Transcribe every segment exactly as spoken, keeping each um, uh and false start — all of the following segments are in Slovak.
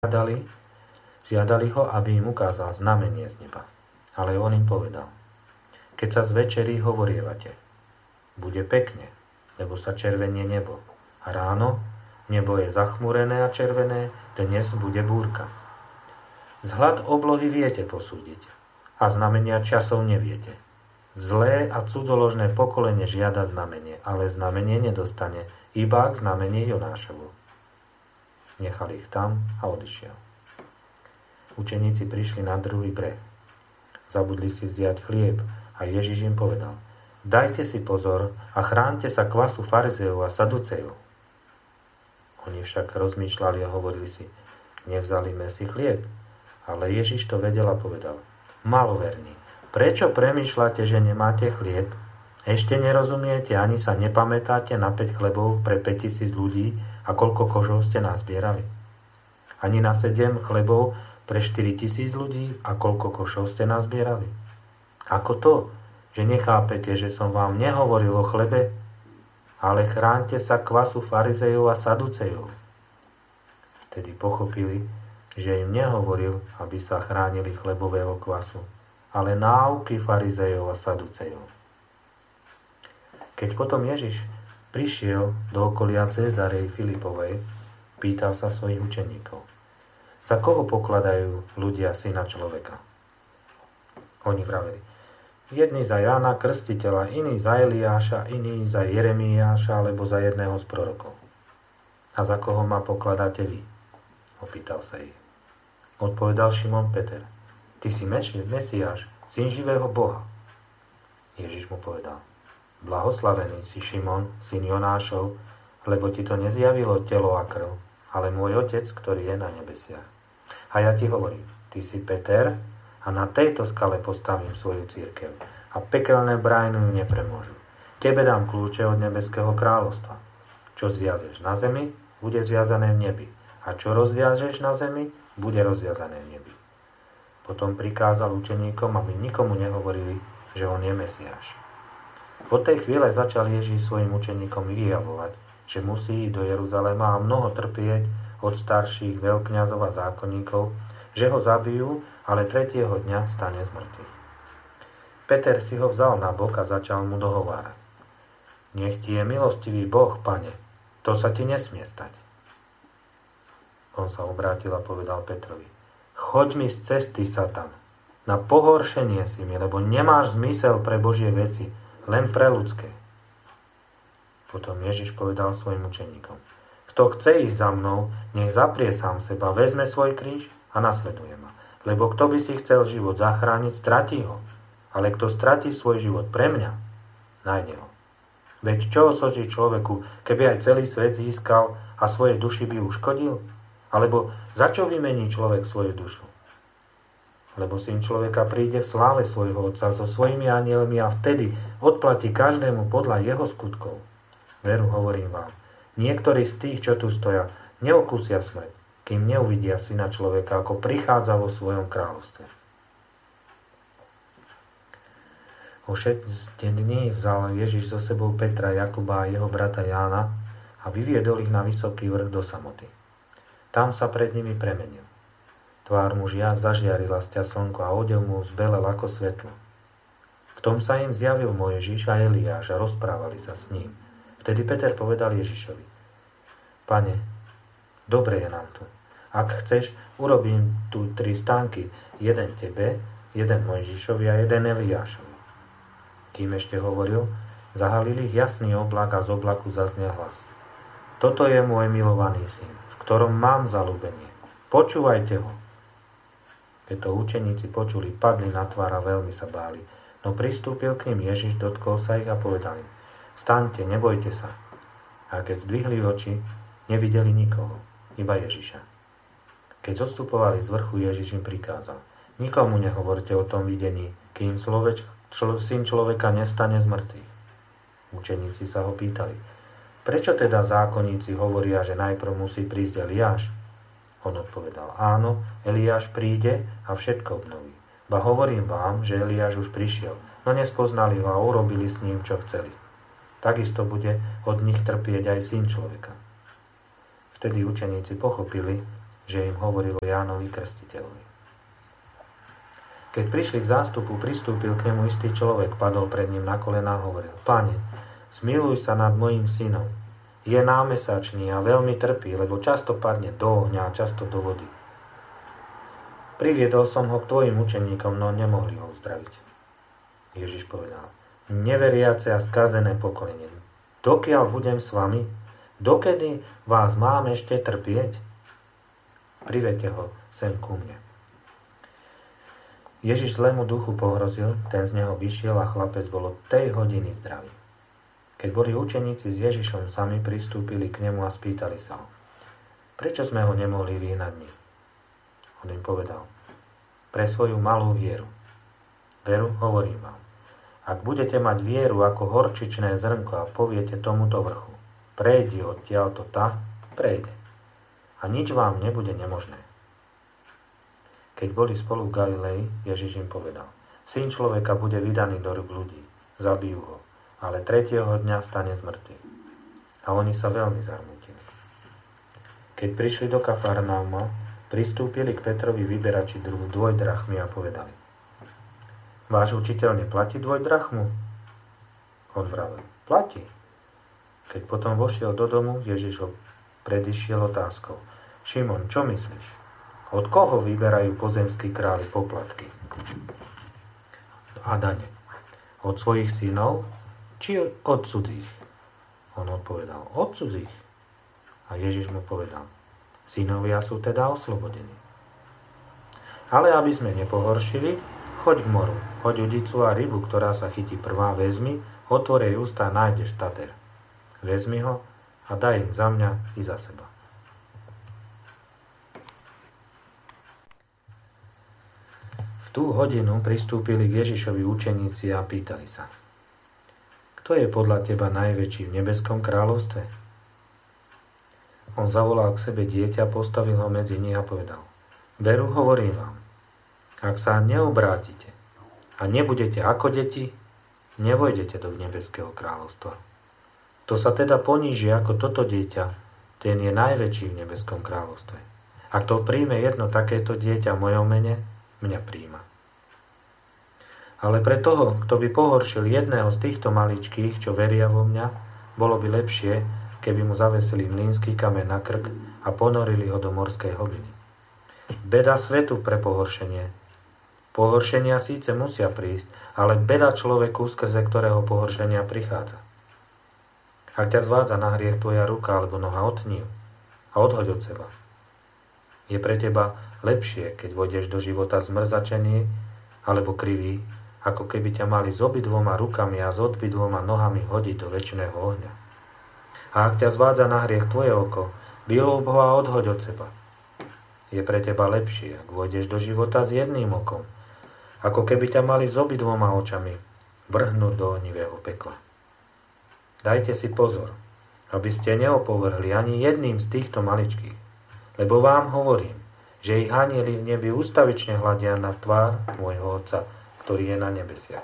Žiadali, žiadali ho, aby im ukázal znamenie z neba. Ale on im povedal: keď sa zvečerí hovorievate, bude pekne, lebo sa červenie nebo. A ráno nebo je zachmúrené a červené, dnes bude búrka. Vzhľad oblohy viete posúdiť, a znamenia časov neviete. Zlé a cudzoložné pokolenie žiada znamenie, ale znamenie nedostane, iba k znamenie Jonášovu. Nechali ich tam a odišiel. Učeníci prišli na druhý breh. Zabudli si vziať chlieb a Ježiš im povedal: dajte si pozor a chránte sa kvasu farizejov a saducejov. Oni však rozmýšľali a hovorili si: nevzali sme si chlieb. Ale Ježiš to vedel a povedal: maloverní, prečo premýšľate, že nemáte chlieb? Ešte nerozumiete, ani sa nepamätáte na päť chlebov pre päťtisíc ľudí a koľko kožov ste nazbierali? Ani na sedem chlebov pre štyritisíc ľudí a koľko košov ste nazbierali? Ako to, že nechápete, že som vám nehovoril o chlebe, ale chránte sa kvasu farizejov a saducejov? Vtedy pochopili, že im nehovoril, aby sa chránili chlebového kvasu, ale náuky farizejov a saducejov. Keď potom Ježiš prišiel do okolia Cézarei Filipovej, pýtal sa svojich učeníkov: za koho pokladajú ľudia syna človeka? Oni vraveli: jedni za Jána Krstiteľa, iní za Eliáša, iní za Jeremiáša alebo za jedného z prorokov. A za koho ma pokladáte vy? Opýtal sa ich. Odpovedal Šimon Peter: ty si Mesiáš, syn živého Boha. Ježiš mu povedal: blahoslavený si, Šimon, syn Jonášov, lebo ti to nezjavilo telo a krv, ale môj Otec, ktorý je na nebesiach. A ja ti hovorím, ty si Peter a na tejto skale postavím svoju cirkev a pekelné brány ju nepremôžu. Tebe dám kľúče od nebeského kráľovstva. Čo zviažeš na zemi, bude zviazané v nebi, a čo rozviažeš na zemi, bude rozviazané v nebi. Potom prikázal učeníkom, aby nikomu nehovorili, že on je Mesiáš. Od tej chvíle začal Ježíš svojim učeníkom vyjavovať, že musí ísť do Jeruzalema a mnoho trpieť od starších veľkňazov a zákonníkov, že ho zabijú, ale tretieho dňa stane z mŕtvych. Peter si ho vzal na bok a začal mu dohovárať: nech ti je milostivý Boh, Pane, to sa ti nesmie stať. On sa obrátil a povedal Petrovi: choď mi z cesty, Satan, na pohoršenie si mi, lebo nemáš zmysel pre Božie veci, len pre ľudské. Potom Ježiš povedal svojim učeníkom: kto chce ísť za mnou, nech zaprie sám seba, vezme svoj kríž a nasleduje ma. Lebo kto by si chcel život zachrániť, stratí ho. Ale kto stratí svoj život pre mňa, nájde ho. Veď čo osoží človeku, keby aj celý svet získal a svoje duši by uškodil? Alebo za čo vymení človek svoju dušu? Lebo syn človeka príde v sláve svojho Otca so svojimi anielmi a vtedy odplatí každému podľa jeho skutkov. Veru, hovorím vám, niektorí z tých, čo tu stoja, neokúsia smrť, kým neuvidia syna človeka, ako prichádza vo svojom kráľovstve. O šesť dní vzal Ježiš so sebou Petra, Jakuba a jeho brata Jána a vyviedol ich na vysoký vrch do samoty. Tam sa pred nimi premenil. Tvár mu žia zažiarila sťa slnko a odev mu zbelel ako svetlo. V tom sa im zjavil Mojžiš a Eliáš a rozprávali sa s ním. Vtedy Peter povedal Ježišovi: Pane, dobre je nám tu. Ak chceš, urobím tu tri stánky, jeden tebe, jeden Mojžišovi a jeden Eliášovi. Kým ešte hovoril, zahalil ich jasný oblak a z oblaku zaznel hlas: Toto je môj milovaný syn, v ktorom mám zaľúbenie. Počúvajte ho. Keď to učeníci počuli, padli na tvár a veľmi sa báli. No pristúpil k nim Ježiš, dotkol sa ich a povedal im: Vstaňte, nebojte sa. A keď zdvihli oči, nevideli nikoho, iba Ježiša. Keď zostupovali z vrchu, Ježiš im prikázal: Nikomu nehovorte o tom videní, kým sloveč, člo, syn človeka nestane z mŕtvych. Učeníci sa ho pýtali: Prečo teda zákonníci hovoria, že najprv musí prísť Eliáš? On odpovedal: Áno, Eliáš príde a všetko obnoví. Ba hovorím vám, že Eliáš už prišiel, no nespoznali ho a urobili s ním, čo chceli. Takisto bude od nich trpieť aj syn človeka. Vtedy učeníci pochopili, že im hovoril o Jánovi Krstiteľovi. Keď prišli k zástupu, pristúpil k nemu istý človek, padol pred ním na kolená a hovoril: Pane, zmiluj sa nad mojím synom. Je námesačný a veľmi trpí, lebo často padne do ohňa a často do vody. Priviedol som ho k tvojim učeníkom, no nemohli ho uzdraviť. Ježiš povedal: Neveriace a skazené pokolenie, dokiaľ budem s vami, dokedy vás mám ešte trpieť? Privedte ho sem ku mne. Ježiš zlému duchu pohrozil, ten z neho vyšiel a chlapec bol od tej hodiny zdravý. Keď boli učeníci s Ježišom sami, pristúpili k nemu a spýtali sa ho: Prečo sme ho nemohli vyhnať my? On im povedal: Pre svoju malú vieru. Veru, hovorím vám, ak budete mať vieru ako horčičné zrnko a poviete tomuto vrchu: Prejdi odtiaľto tam, prejde. A nič vám nebude nemožné. Keď boli spolu v Galilei, Ježiš im povedal: Syn človeka bude vydaný do rúk ľudí, zabijú ho, ale tretieho dňa stane z mŕtvych. A oni sa veľmi zarmútili. Keď prišli do Kafarnauma, pristúpili k Petrovi vyberači dvojdrachmy a povedali: Váš učiteľ neplatí dvojdrachmu? On vravel: Platí. Keď potom vošiel do domu, Ježiš ho predišiel otázkou: Šimon, čo myslíš? Od koho vyberajú pozemskí králi poplatky a dane? Od svojich synov, či od cudzích? On odpovedal: Od cudzích. A Ježiš mu povedal: Synovia sú teda oslobodení. Ale aby sme nepohoršili, choď k moru, hoď udicu a rybu, ktorá sa chytí prvá, vezmi, otvorej ústa a nájdeš stater. Vezmi ho a daj im za mňa i za seba. V tú hodinu pristúpili k Ježišovi učeníci a pýtali sa: Kto je podľa teba najväčší v nebeskom kráľovstve? On zavolal k sebe dieťa, postavil ho medzi nich a povedal: Veru, hovorím vám, ak sa neobrátite a nebudete ako deti, nevojdete do nebeského kráľovstva. To sa teda poníži ako toto dieťa, ten je najväčší v nebeskom kráľovstve. Ak to príjme jedno takéto dieťa v mojom mene, mňa príjma. Ale pre toho, kto by pohoršil jedného z týchto maličkých, čo veria vo mňa, bolo by lepšie, keby mu zavesili mlynský kameň na krk a ponorili ho do morskej hlbiny. Beda svetu pre pohoršenie. Pohoršenia síce musia prísť, ale beda človeku, skrze ktorého pohoršenia prichádza. Ak ťa zvádza na hriech tvoja ruka alebo noha, otni ju a odhoď od seba. Je pre teba lepšie, keď vojdeš do života zmrzačený alebo krivý, ako keby ťa mali s obidvoma rukami a s obidvoma nohami hodiť do večného ohňa. A ak ťa zvádza na hriech tvoje oko, vylúb ho a odhoď od seba. Je pre teba lepšie, ak vojdeš do života s jedným okom, ako keby ťa mali s obidvoma očami vrhnúť do ohnivého pekla. Dajte si pozor, aby ste neopovrhli ani jedným z týchto maličkých, lebo vám hovorím, že ich anjeli v nebi ústavične hľadia na tvár môjho Otca, ktorý je na nebesiach.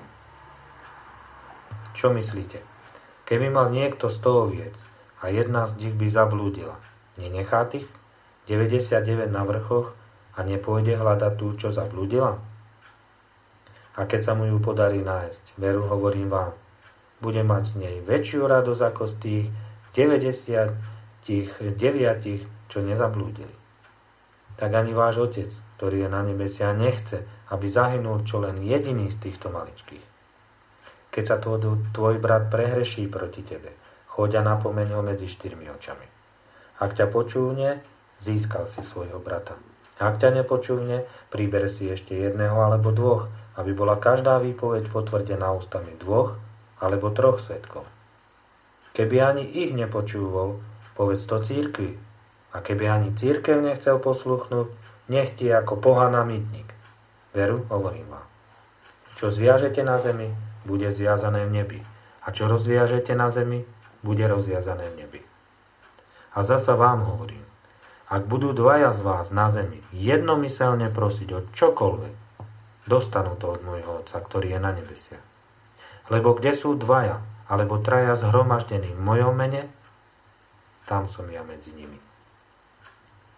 Čo myslíte? Keby mal niekto sto oviec a jedna z nich by zablúdila, nenechá tých deväťdesiatdeväť na vrchoch a nepôjde hľadať tú, čo zablúdila? A keď sa mu ju podarí nájsť, veru, hovorím vám, bude mať z nej väčšiu radosť ako z tých deväťdesiatdeväť, čo nezablúdili. Tak ani váš Otec, ktorý je na nebesiach, nechce, aby zahynul čo len jediný z týchto maličkých. Keď sa tvoj, tvoj brat prehreší proti tebe, choď a napomeň ho medzi štyrmi očami. Ak ťa počúvne, získal si svojho brata. Ak ťa nepočúvne, priber si ešte jedného alebo dvoch, aby bola každá výpoveď potvrdená ústami dvoch alebo troch svedkov. Keby ani ich nepočúval, povedz to cirkvi. A keby ani cirkev nechcel posluchnúť, nech ti ako pohan a mýtnik. Veru, hovorím vám. Čo zviažete na zemi, bude zviazané v nebi. A čo rozviažete na zemi, bude rozviazané v nebi. A zasa vám hovorím, ak budú dvaja z vás na zemi jednomyselne prosiť o čokoľvek, dostanú to od môjho Otca, ktorý je na nebesiach. Lebo kde sú dvaja, alebo traja zhromaždení v mojom mene, tam som ja medzi nimi.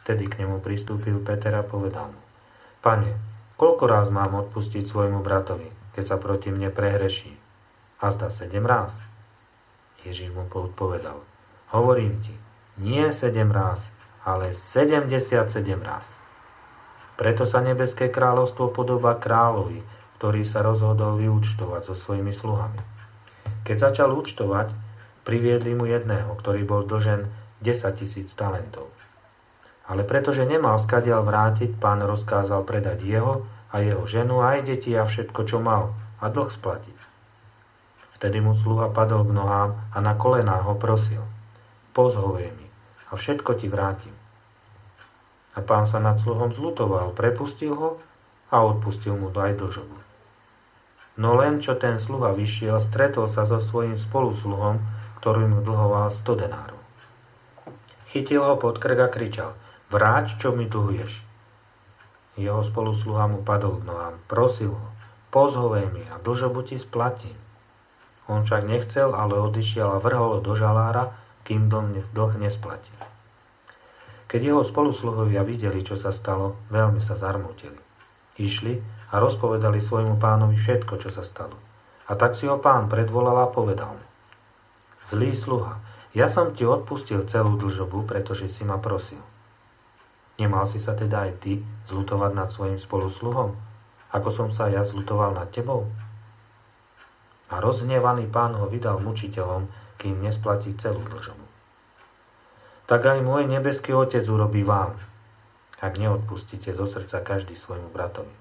Vtedy k nemu pristúpil Peter a povedal mu: Pane, koľko ráz mám odpustiť svojmu bratovi, keď sa proti mne prehreší? A zdá sedem ráz? Ježiš mu odpovedal: Hovorím ti, nie sedem ráz, ale sedemdesiatsedem ráz. Preto sa nebeské kráľovstvo podobá kráľovi, ktorý sa rozhodol vyúčtovať so svojimi sluhami. Keď začal účtovať, priviedli mu jedného, ktorý bol dlžen desaťtisíc talentov. Ale pretože nemal skadiaľ vrátiť, pán rozkázal predať jeho a jeho ženu a aj deti a všetko, čo mal, a dlh splatiť. Vtedy mu sluha padol k nohám a na kolená ho prosil: Pozhovej mi a všetko ti vrátim. A pán sa nad sluhom zľutoval, prepustil ho a odpustil mu aj dlžobu. No len čo ten sluha vyšiel, stretol sa so svojím spolusluhom, ktorý mu dlhoval sto denárov. Chytil ho pod krk a kričal: Vráť, čo mi dlhuješ. Jeho spolusluha mu padol k nohám, prosil ho: Pozhovej mi a dlžobu ti splatím. On však nechcel, ale odišiel a vrhol ho do žalára, kým dlh nesplatil. Keď jeho spolusluhovia videli, čo sa stalo, veľmi sa zarmútili. Išli a rozpovedali svojmu pánovi všetko, čo sa stalo. A tak si ho pán predvolal a povedal mu: Zlý sluha, ja som ti odpustil celú dlžobu, pretože si ma prosil. Nemal si sa teda aj ty zľutovať nad svojim spolusluhom, ako som sa ja zľutoval nad tebou? A rozhnevaný pán ho vydal mučiteľom, kým nesplatí celú dlžobu. Tak aj môj nebeský Otec urobí vám, ak neodpustíte zo srdca každý svojmu bratovi.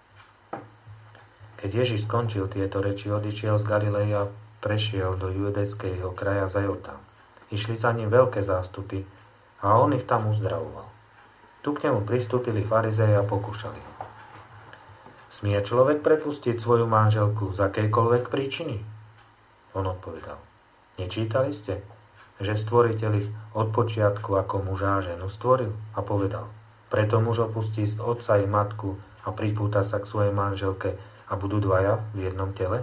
Keď Ježiš skončil tieto reči, odišiel z Galilei a prešiel do judejského kraja za Jordán. Išli za ním veľké zástupy a on ich tam uzdravoval. Tu k nemu pristúpili farizei a pokúšali ho: Smie človek prepustiť svoju manželku z akejkoľvek príčiny? On odpovedal: Nečítali ste, že stvoriteľ ich od počiatku ako muža a ženu stvoril a povedal: Preto muž opustí otca i matku a pripúta sa k svojej manželke a budú dvaja v jednom tele?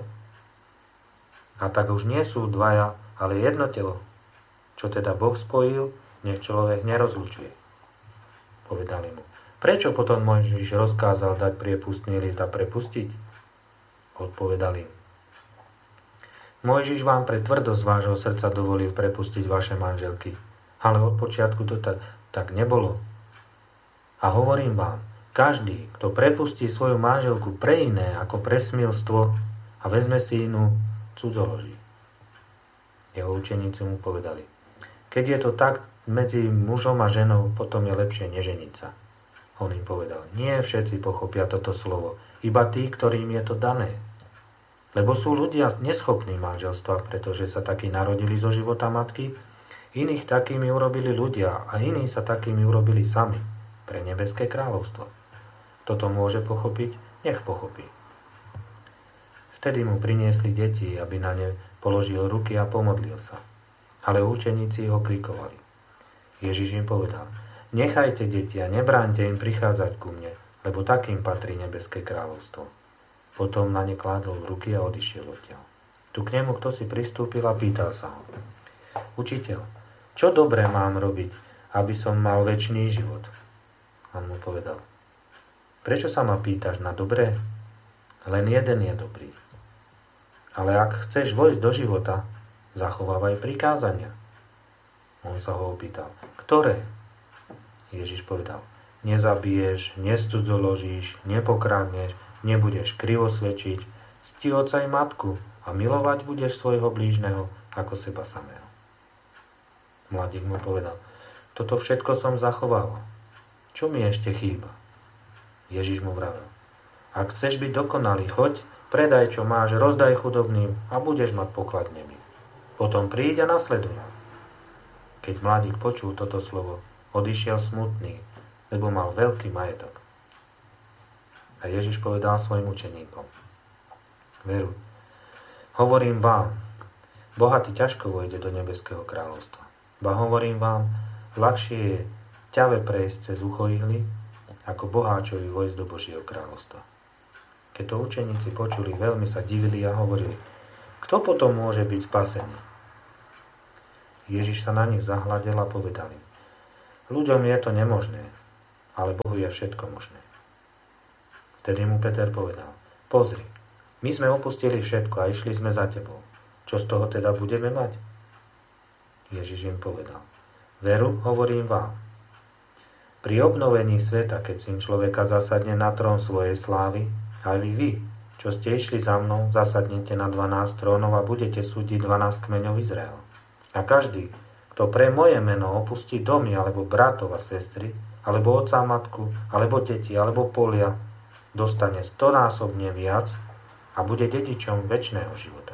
A tak už nie sú dvaja, ale jedno telo. Čo teda Boh spojil, nech človek nerozlučuje. Povedali mu: Prečo potom Mojžiš rozkázal dať priepustný list a prepustiť? Odpovedali im: Mojžiš vám pre tvrdosť vášho srdca dovolil prepustiť vaše manželky, ale od počiatku to tak, tak nebolo. A hovorím vám, každý, kto prepustí svoju manželku pre iné ako pre smilstvo a vezme si inú, cudzoloží. Jeho učeníci mu povedali: Keď je to tak medzi mužom a ženou, potom je lepšie neženiť sa. On im povedal: Nie všetci pochopia toto slovo, iba tí, ktorým je to dané. Lebo sú ľudia neschopní manželstva, pretože sa takí narodili zo života matky, iných takými urobili ľudia a iní sa takými urobili sami pre nebeské kráľovstvo. Toto môže pochopiť, nech pochopí. Vtedy mu priniesli deti, aby na ne položil ruky a pomodlil sa. Ale učeníci ho krikovali. Ježiš im povedal: Nechajte deti a nebráňte im prichádzať ku mne, lebo takým patrí nebeské kráľovstvo. Potom na ne kládol ruky a odišiel odtiaľ. Tu k nemu kto si pristúpil a pýtal sa ho: Učiteľ, čo dobré mám robiť, aby som mal večný život? On mu povedal: Prečo sa ma pýtaš na dobré? Len jeden je dobrý. Ale ak chceš vojsť do života, zachovávaj prikázania. On sa ho opýtal: Ktoré? Ježiš povedal: Nezabiješ, nescudzoložíš, nepokradneš, nebudeš krivosvedčiť, cti otca i matku a milovať budeš svojho blížneho ako seba samého. Mladík mu povedal: Toto všetko som zachoval. Čo mi ešte chýba? Ježiš mu vravel: Ak chceš byť dokonalý, choď, predaj, čo máš, rozdaj chudobným a budeš mať poklad v nebi. Potom príď a nasleduj. Keď mladík počul toto slovo, odišiel smutný, lebo mal veľký majetok. A Ježiš povedal svojim učeníkom: Veru, hovorím vám, bohatý ťažko vojde do nebeského kráľovstva. Ba hovorím vám, ľahšie je ťave prejsť cez ucho ihly, ako boháčovi vojsť do Božieho kráľovstva. Keď to učeníci počuli, veľmi sa divili a hovorili: Kto potom môže byť spasený? Ježiš sa na nich zahľadel a povedal im: Ľuďom je to nemožné, ale Bohu je všetko možné. Vtedy mu Peter povedal, pozri, my sme opustili všetko a išli sme za tebou. Čo z toho teda budeme mať? Ježiš im povedal, veru, hovorím vám. Pri obnovení sveta, keď Syn človeka zasadne na trón svojej slávy, aj vy, vy, čo ste išli za mnou, zasadnete na dvanásť trónov a budete súdiť dvanásť kmeňov Izraela. A každý, kto pre moje meno opustí domy, alebo bratov a sestry, alebo otca a matku, alebo deti, alebo polia, dostane stonásobne viac a bude dedičom večného života.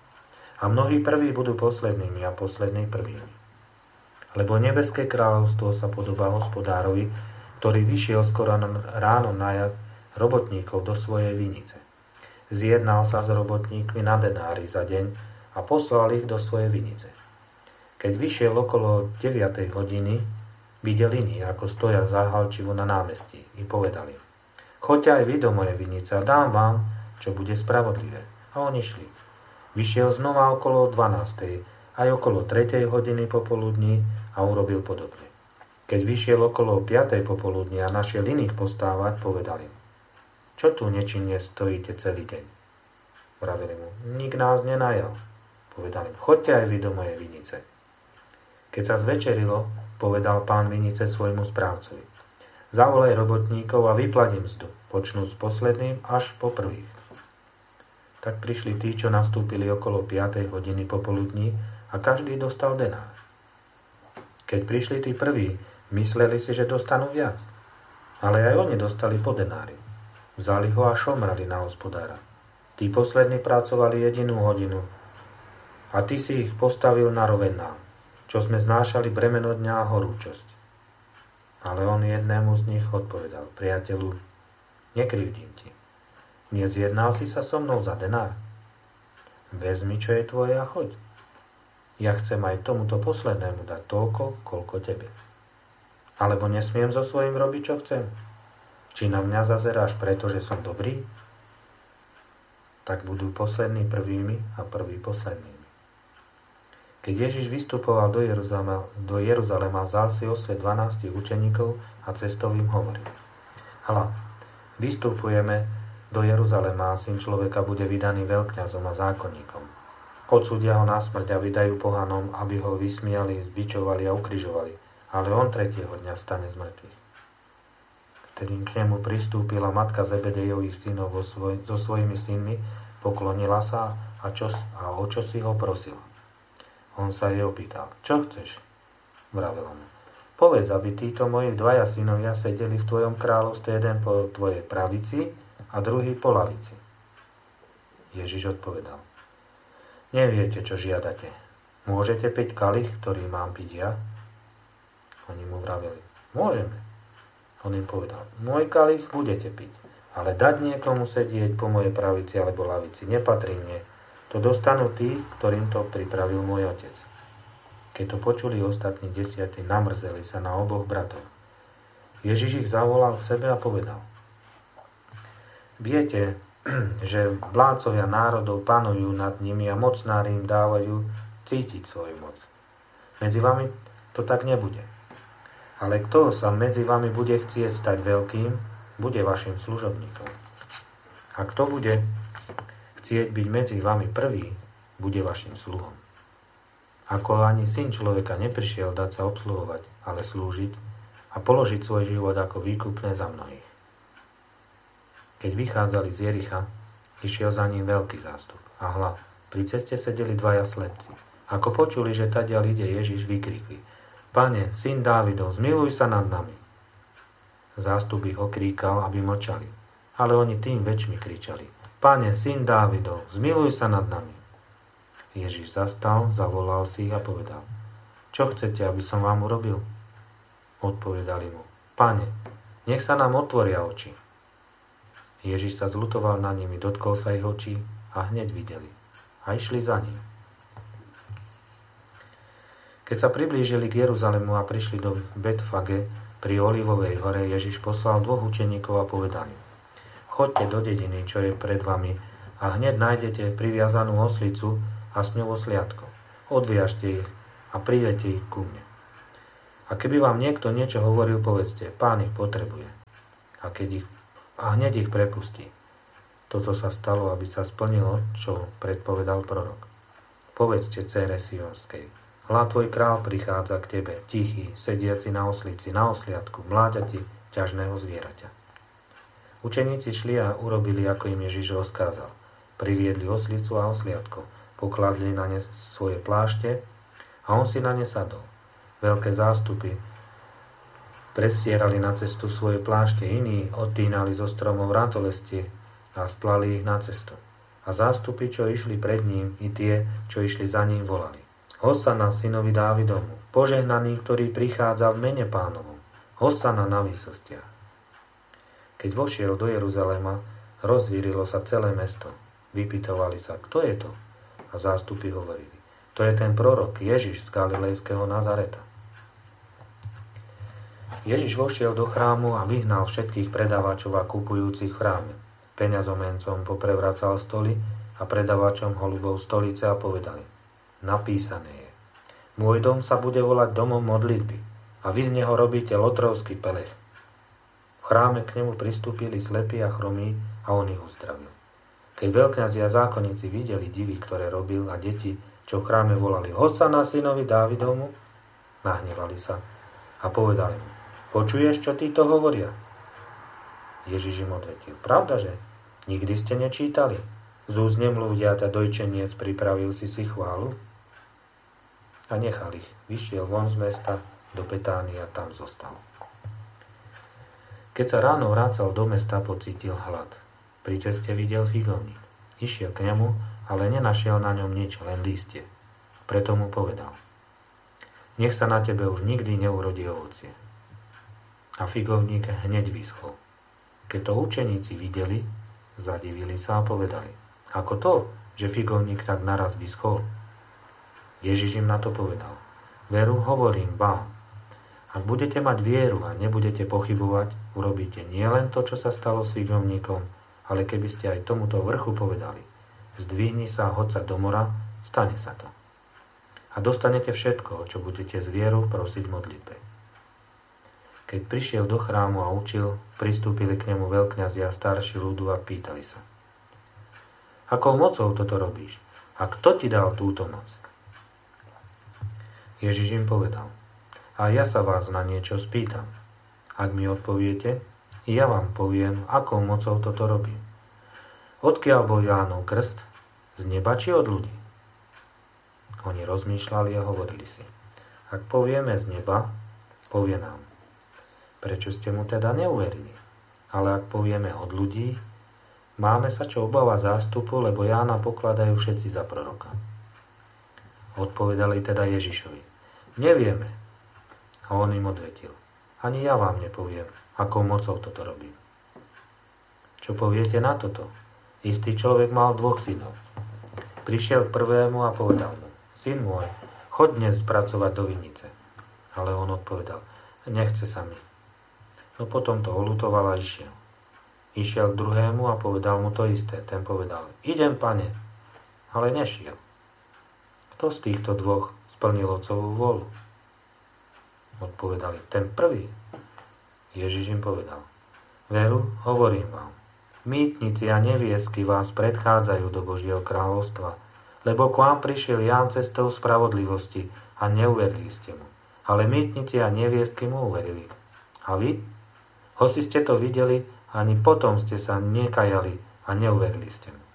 A mnohí prví budú poslednými a poslední prvými. Lebo nebeské kráľovstvo sa podobá hospodárovi, ktorý vyšiel skoro ráno najať robotníkov do svojej vinice. Zjednal sa s robotníkmi na denári za deň a poslal ich do svojej vinice. Keď vyšiel okolo deviatej hodiny, videl iní, ako stoja záhalčivo na námestí, i povedali: Choďte aj vy do mojej vinice a dám vám, čo bude spravodlivé. A oni šli. Vyšiel znova okolo dvanástej, aj okolo tretej hodiny popoludní a urobil podobne. Keď vyšiel okolo piatej popoludní a našiel iných postávať, povedali: Čo tu nečinne stojíte celý deň? Vravili mu: Nik nás nenajal. Povedali: Choďte aj vy do mojej vinice. Keď sa zvečerilo, povedal pán vinice svojmu správcovi: Zavolaj robotníkov a vyplať im mzdu, počnú s posledným až po prvých. Tak prišli tí, čo nastúpili okolo piatej hodiny popoludní a každý dostal denár. Keď prišli tí prví, mysleli si, že dostanú viac. Ale aj oni dostali po denári. Vzali ho a šomrali na hospodára. Tí poslední pracovali jedinú hodinu a ty si ich postavil na roveň nám, čo sme znášali bremeno dňa a horúčosť. Ale on jednému z nich odpovedal: Priateľu, nekrivdím ti. Nezjednal si sa so mnou za denár? Vezmi, čo je tvoje a choď. Ja chcem aj tomuto poslednému dať toľko, koľko tebe. Alebo nesmiem so svojím robiť, čo chcem? Či na mňa zazeráš preto, že som dobrý? Tak budú poslední prvými a prví poslednými. Keď Ježiš vystupoval do Jeruzalema, do Jeruzalema vzal si osve dvanástich učeníkov a cestou im hovoril: Hľa, vystupujeme do Jeruzalema a Syn človeka bude vydaný veľkňazom a zákonníkom. Odsúdia ho na smrť a vydajú pohanom, aby ho vysmiali, zbičovali a ukrižovali, ale on tretieho dňa stane z mŕtvych. Vtedy k nemu pristúpila matka Zebedejových synov vo svoj, so svojimi synmi, poklonila sa a, čo, a o čo si ho prosila. On sa jej opýtal: Čo chceš? Vravela mu: Povedz, aby títo moji dvaja synovia sedeli v tvojom kráľovstve, jeden po tvojej pravici a druhý po lavici. Ježiš odpovedal: Neviete, čo žiadate. Môžete piť kalich, ktorý mám piť ja? Oni mu vraveli: Môžeme. On im povedal: Môj kalich budete piť, ale dať niekomu sedieť po mojej pravici alebo lavici nepatrí mne. To dostanú tí, ktorým to pripravil môj otec. Keď to počuli ostatní desiatí, namrzeli sa na oboch bratov. Ježiš ich zavolal k sebe a povedal: Viete, že vládcovia národov panujú nad nimi a mocnári im dávajú cítiť svoju moc. Medzi vami to tak nebude. Ale kto sa medzi vami bude chcieť stať veľkým, bude vašim služobníkom. A kto bude chcieť byť medzi vami prvý, bude vašim sluhom. Ako ani Syn človeka neprišiel dať sa obsluhovať, ale slúžiť a položiť svoj život ako výkupné za mnohých. Keď vychádzali z Jericha, išiel za ním veľký zástup. A hľa, pri ceste sedeli dvaja slepci. Ako počuli, že tadiaľ ide Ježiš, vykrikli: Pane, Syn Dávidov, zmiluj sa nad nami. Zástup ich okríkal, aby mlčali. Ale oni tým väčšmi kričali: Pane, Syn Dávidov, zmiluj sa nad nami. Ježiš zastal, zavolal si ich a povedal: Čo chcete, aby som vám urobil? Odpovedali mu: Pane, nech sa nám otvoria oči. Ježiš sa zľutoval na nimi, dotkol sa ich očí a hneď videli. A išli za ním. Keď sa priblížili k Jeruzalemu a prišli do Betfage pri Olivovej hore, Ježiš poslal dvoch učeníkov a povedal im: Choďte do dediny, čo je pred vami, a hneď nájdete priviazanú oslicu a s ňou osliadko. Odviažte ich a privedte ich ku mne. A keby vám niekto niečo hovoril, povedzte, Pán ich potrebuje. A, keď ich, a hneď ich prepustí. Toto sa stalo, aby sa splnilo, čo predpovedal prorok. Povedzte dcére Sionskej, hľa tvoj král prichádza k tebe, tichý, sediaci na oslici, na osliadku, mláďati ťažného zvieraťa. Učeníci šli a urobili, ako im Ježiš rozkázal. Priviedli oslicu a osliadko, pokladli na ne svoje plášte a on si na ne sadol. Veľké zástupy prestierali na cestu svoje plášte, iní odtínali zo stromov ratolestie a stlali ich na cestu. A zástupy, čo išli pred ním, i tie, čo išli za ním, volali: Hosana synovi Dávidomu, požehnaný, ktorý prichádza v mene Pánovom, hosana na výsostiach. Keď vošiel do Jeruzalema, rozvírilo sa celé mesto. Vypytovali sa, kto je to? A zástupy hovorili: to je ten prorok Ježiš z Galilejského Nazareta. Ježiš vošiel do chrámu a vyhnal všetkých predávačov a kupujúcich v chráme. Peňazomencom poprevracal stoly a predávačom holubov stolice a povedali: napísané je: môj dom sa bude volať domom modlitby a vy z neho robíte lotrovský pelech. V chráme k nemu pristúpili slepí a chromí a on ich uzdravil. Keď veľkňazi a zákonníci videli divy, ktoré robil, a deti, čo v chráme volali: Hosana synovi Dávidovmu, nahnevali sa a povedali mu: počuješ, čo títo hovoria? Ježiš im odvetil: pravdaže? Nikdy ste nečítali? Z úst nemluvdiata dojčeniec pripravil si si chválu? A nechal ich. Vyšiel von z mesta do Betánie a tam zostal. Keď sa ráno vracal do mesta, pocítil hlad. Pri ceste videl figovník. Išiel k nemu, ale nenašiel na ňom nič, len lístie. Preto mu povedal: nech sa na tebe už nikdy neurodí ovocie. A figovník hneď vyschol. Keď to učeníci videli, zadivili sa a povedali: ako to, že figovník tak naraz vyschol? Ježiš im na to povedal: veru hovorím vám, ak budete mať vieru a nebudete pochybovať, urobíte nielen to, čo sa stalo s figovníkom, ale keby ste aj tomuto vrchu povedali: zdvihni sa a hoď sa do mora, stane sa to. A dostanete všetko, čo budete z vierou prosiť v modlitbe. Keď prišiel do chrámu a učil, pristúpili k nemu veľkňazi a starší ľudu a pýtali sa: akou mocou toto robíš? A kto ti dal túto moc? Ježiš im povedal: a ja sa vás na niečo spýtam. Ak mi odpoviete, ja vám poviem, akou mocou toto robím. Odkiaľ bol Jánov krst? Z neba či od ľudí? Oni rozmýšľali a hovorili si: ak povieme z neba, povie nám: prečo ste mu teda neuverili? Ale ak povieme od ľudí, máme sa čo obávať zástupu, lebo Jána pokladajú všetci za proroka. Odpovedali teda Ježišovi: nevieme. A on im odvetil: ani ja vám nepoviem, akou mocou toto robím. Čo poviete na toto? Istý človek mal dvoch synov. Prišiel k prvému a povedal mu: syn môj, choď dnes pracovať do vinice. Ale on odpovedal: nechce sa mi. No potom to oľutoval a išiel. Išiel k druhému a povedal mu to isté. Ten povedal: idem, pane. Ale nešiel. Kto z týchto dvoch splnil otcovú vôľu? Odpovedali: ten prvý. Ježiš im povedal: veru, hovorím vám, mýtnici a neviesky vás predchádzajú do Božieho kráľovstva, lebo k vám prišiel Ján cestou spravodlivosti a neuverili ste mu. Ale mýtnici a neviestky mu uverili. A vy? Hoci ste to videli, ani potom ste sa nekajali a neuverili ste mu.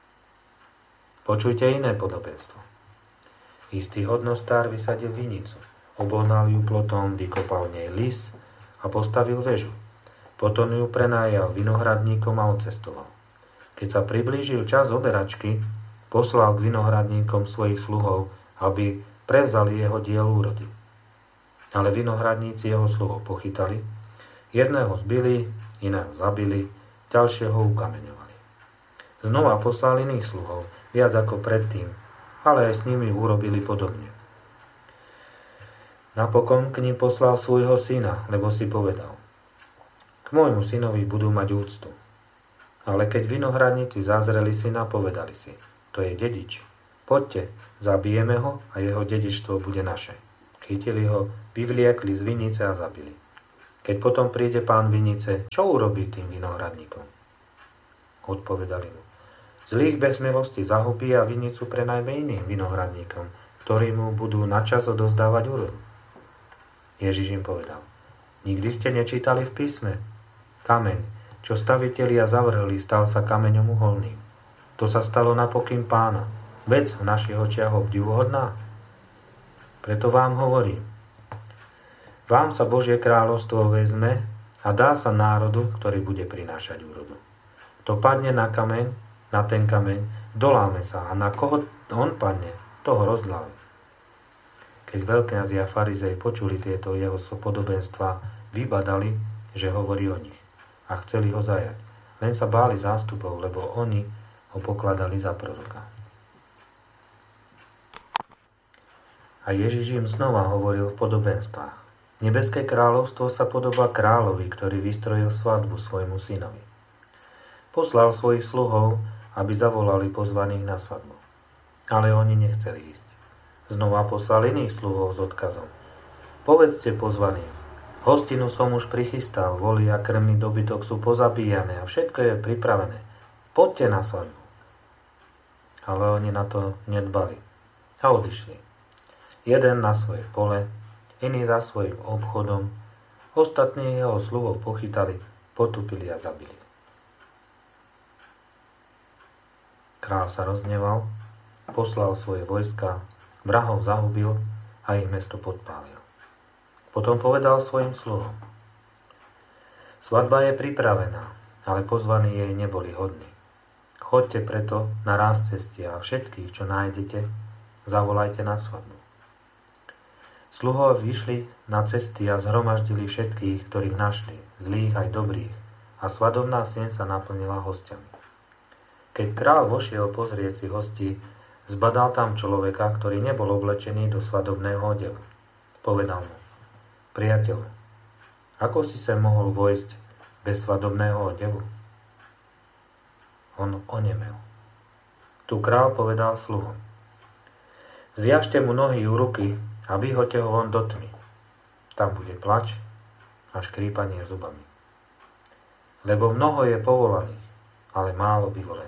Počujte iné podobenstvo. Istý hodnostár vysadil vinicu, obohnal ju plotom, vykopal v nej lis a postavil väžu. Potom ju prenajal vinohradníkom a odcestoval. Keď sa priblížil čas oberačky, poslal k vinohradníkom svojich sluhov, aby prevzali jeho diel úrody. Ale vinohradníci jeho sluhov pochytali, jedného zbili, iného zabili, ďalšieho ukameňovali. Znova poslal iných sluhov, viac ako predtým, ale aj s nimi urobili podobne. Napokon k ním poslal svojho syna, lebo si povedal: k môjmu synovi budú mať úctu. Ale keď vinohradníci zazreli syna, povedali si: to je dedič. Poďte, zabijeme ho a jeho dedičstvo bude naše. Chytili ho, vyvliekli z vinice a zabili. Keď potom príde pán vinice, čo urobí tým vinohradníkom? Odpovedali mu. Zlých bez milosti zahubí a vinicu prenajme iným vinohradníkom, ktorí mu budú načas odozdávať úrodu. Ježiš im povedal. Nikdy ste nečítali v písme? Kameň, čo stavitelia zavrhli, stal sa kameňom uholným. To sa stalo napokyn pána. Vec v našich očiach obdivuhodná. Preto vám hovorím. Vám sa Božie kráľovstvo vezme a dá sa národu, ktorý bude prinášať úrodu. To padne na kameň, na ten kameň, doláme sa a na koho on padne, toho rozláme. Keď veľkňazi a farizei počuli tieto jeho podobenstvá, vybadali, že hovorí o nich a chceli ho zajať. Len sa báli zástupov, lebo oni ho pokladali za proroka. A Ježiš im znova hovoril v podobenstvách. Nebeské kráľovstvo sa podobá kráľovi, ktorý vystrojil svadbu svojmu synovi. Poslal svojich sluhov, aby zavolali pozvaných na svadbu. Ale oni nechceli ísť. Znova poslal iných sluhov s odkazom. Povedzte pozvaným, hostinu som už prichystal, voli a krmný dobytok sú pozabíjané a všetko je pripravené. Poďte na svadbu. Ale oni na to nedbali a odišli. Jeden na svoje pole, iný za svojim obchodom, ostatní jeho sluhov pochytali, potupili a zabili. Kráľ sa rozneval, poslal svoje vojska, vrahov zahubil a ich mesto podpálil. Potom povedal svojim sluhom. Svadba je pripravená, ale pozvaní jej neboli hodní. Choďte preto na ráz cesty a všetkých, čo nájdete, zavolajte na svadbu. Sluhovia vyšli na cesty a zhromaždili všetkých, ktorých našli, zlých aj dobrých, a svadobná sieň sa naplnila hostiami. Keď kráľ vošiel pozrieť si hostí, zbadal tam človeka, ktorý nebol oblečený do svadobného odevu. Povedal mu, priateľ, ako si sa mohol vojsť bez svadobného odevu? On onemel. Tu kráľ povedal sluhom, zviažte mu nohy u ruky a vyhoďte ho von do tmy. Tam bude plač a škrípanie zubami. Lebo mnoho je povolaných, ale málo vyvolených.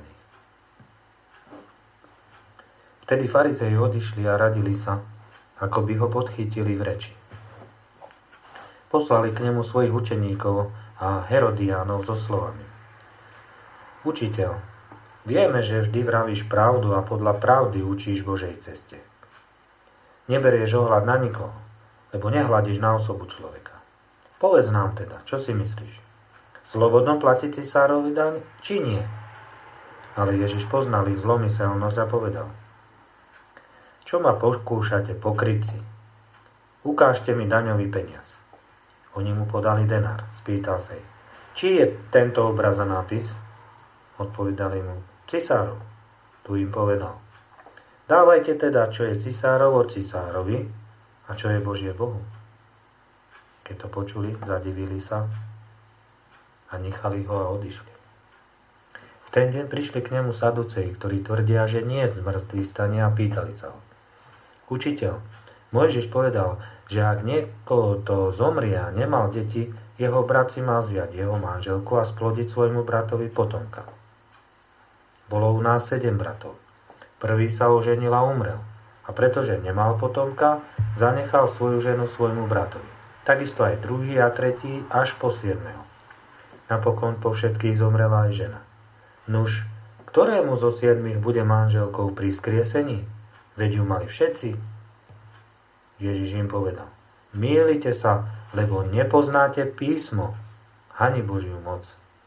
Vtedy farizei odišli a radili sa, ako by ho podchytili v reči. Poslali k nemu svojich učeníkov a Herodiánov so slovami. Učiteľ, vieme, že vždy vravíš pravdu a podľa pravdy učíš Božej ceste. Neberieš ohľad na nikoho, lebo nehľadíš na osobu človeka. Povedz nám teda, čo si myslíš? Slobodno platiť cisárovi daň, či nie? Ale Ježiš poznal ich zlomyselnosť a povedal, čo ma pokúšate, pokrytci? Ukážte mi daňový peniaz. Oni mu podali denár, spýtal sa ich. Či je tento obraz a nápis? Odpovedali mu, cisárov. Tu im povedal. Dávajte teda, čo je cisárovo cisárovi a čo je Božie Bohu. Keď to počuli, zadivili sa a nechali ho a odišli. V ten deň prišli k nemu saduceji, ktorí tvrdia, že nie je zmrtvý stane a pýtali sa ho. Učiteľ, Mojžiš povedal, že ak niekoho to zomrie a nemal deti, jeho brat si mal zjať jeho manželku a splodiť svojmu bratovi potomka. Bolo u nás sedem bratov. Prvý sa oženil a umrel. A pretože nemal potomka, zanechal svoju ženu svojmu bratovi. Takisto aj druhý a tretí až po siedmeho. Napokon po všetkých zomrela aj žena. Nuž, ktorému zo siedmých bude manželkou pri skriesení? Veď ju mali všetci. Ježiš im povedal, mýlite sa, lebo nepoznáte písmo, ani Božiu moc.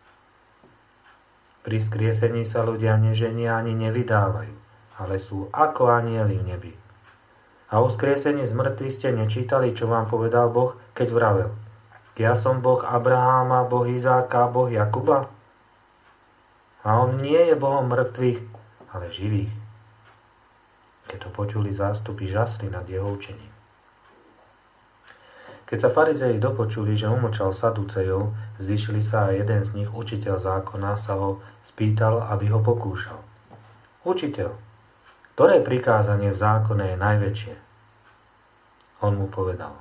Pri skriesení sa ľudia neženia ani nevydávajú, ale sú ako anjeli v nebi. A o skriesení z mŕtvych ste nečítali, čo vám povedal Boh, keď vravel. Ja som Boh Abraháma, Boh Izáka, Boh Jakuba. A on nie je Bohom mŕtvych, ale živých. Keď to počuli zástupy, žasli nad jeho učením. Keď sa farizei dopočuli, že umlčal saducejov, zišli sa a jeden z nich, učiteľ zákona, sa ho spýtal, aby ho pokúšal. Učiteľ, ktoré prikázanie v zákone je najväčšie? On mu povedal: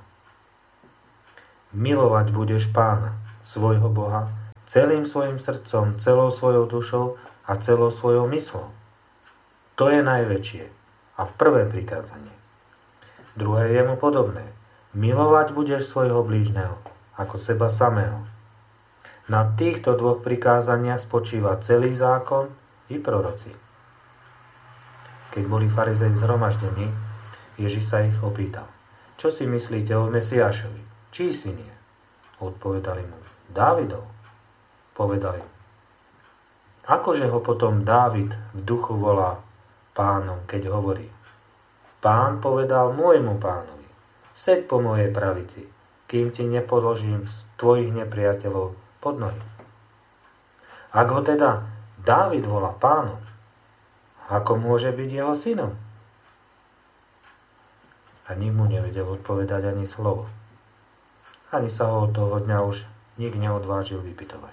Milovať budeš Pána, svojho Boha, celým svojim srdcom, celou svojou dušou a celou svojou myslou. To je najväčšie a prvé prikázanie. Druhé je mu podobné. Milovať budeš svojho blížneho ako seba samého. Na týchto dvoch prikázaniach spočíva celý zákon i proroci. Keď boli farizei zhromaždení, Ježiš sa ich opýtal: Čo si myslíte o Mesiášovi? Čí syn je? Odpovedali mu: Dávidov. Povedali: Akože ho potom Dávid v duchu volá Pánom, keď hovorí: Pán povedal môjmu Pánovi: Seď po mojej pravici, kým ti nepoložím z tvojich nepriateľov pod nohy. Ak ho teda Dávid volá Pánom, ako môže byť jeho synom? A nik mu nevedel odpovedať ani slovo. Ani sa ho od toho dňa už nik neodvážil vypytovať.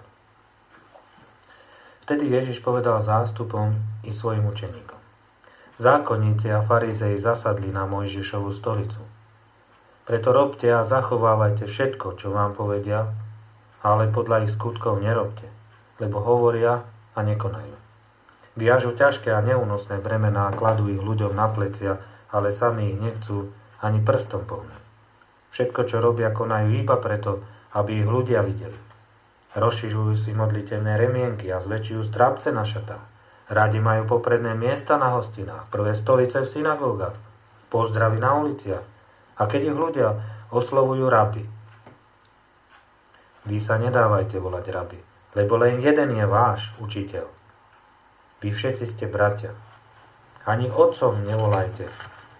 Vtedy Ježiš povedal zástupom i svojim učeníkom: Zákonníci a farizei zasadli na Mojžišovu stolicu. Preto robte a zachovávajte všetko, čo vám povedia, ale podľa ich skutkov nerobte, lebo hovoria a nekonajú. Viažu ťažké a neúnosné bremená a kladú ich ľuďom na plecia, ale sami ich nechcú ani prstom pohnúť. Všetko, čo robia, konajú iba preto, aby ich ľudia videli. Rozšižujú si modlitevné remienky a zväčšujú strápce na šatách. Radi majú popredné miesta na hostinách, prvé stolice v synagógach, pozdravy na uliciach. A keď ich ľudia oslovujú rabi, vy sa nedávajte volať rabi, lebo len jeden je váš učiteľ. Vy všetci ste bratia. Ani otcom nevolajte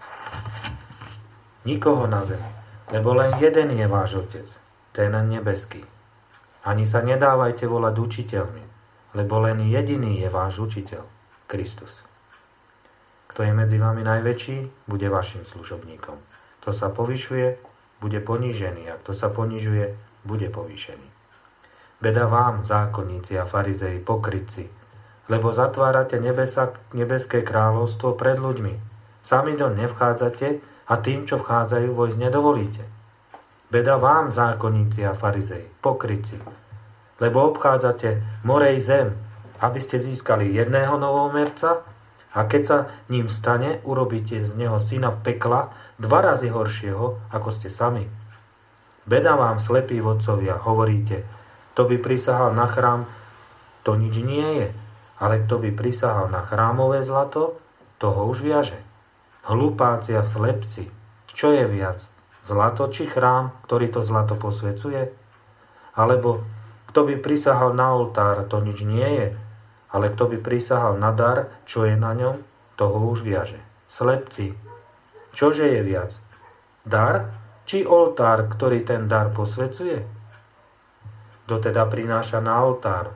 nikoho na zemi, lebo len jeden je váš Otec, ten nebeský. Ani sa nedávajte volať učiteľmi, lebo len jediný je váš učiteľ, Kristus. Kto je medzi vami najväčší, bude vašim služobníkom. Kto sa povyšuje, bude ponížený, a kto sa ponižuje, bude povýšený. Beda vám, zákonníci a farizei, pokrytci, lebo zatvárate nebesa, nebeské kráľovstvo pred ľuďmi. Sami do nevchádzate a tým, čo vchádzajú, vojsť nedovolíte. Beda vám, zákonníci a farizei, pokrytci, lebo obchádzate morej zem, aby ste získali jedného novomerca, a keď sa ním stane, urobíte z neho syna pekla dva razy horšieho, ako ste sami. Beda vám, slepí vodcovia, hovoríte: Kto by prisahal na chrám, to nič nie je, ale kto by prisahal na chrámové zlato, toho už viaže. Hlupáci a slepci, čo je viac, zlato či chrám, ktorý to zlato posvecuje? Alebo kto by prisahal na oltár, to nič nie je, ale kto by prisahal na dar, čo je na ňom, toho už viaže. Slepci, čože je viac, dar či oltár, ktorý ten dar posvecuje? Kto teda prináša na oltár,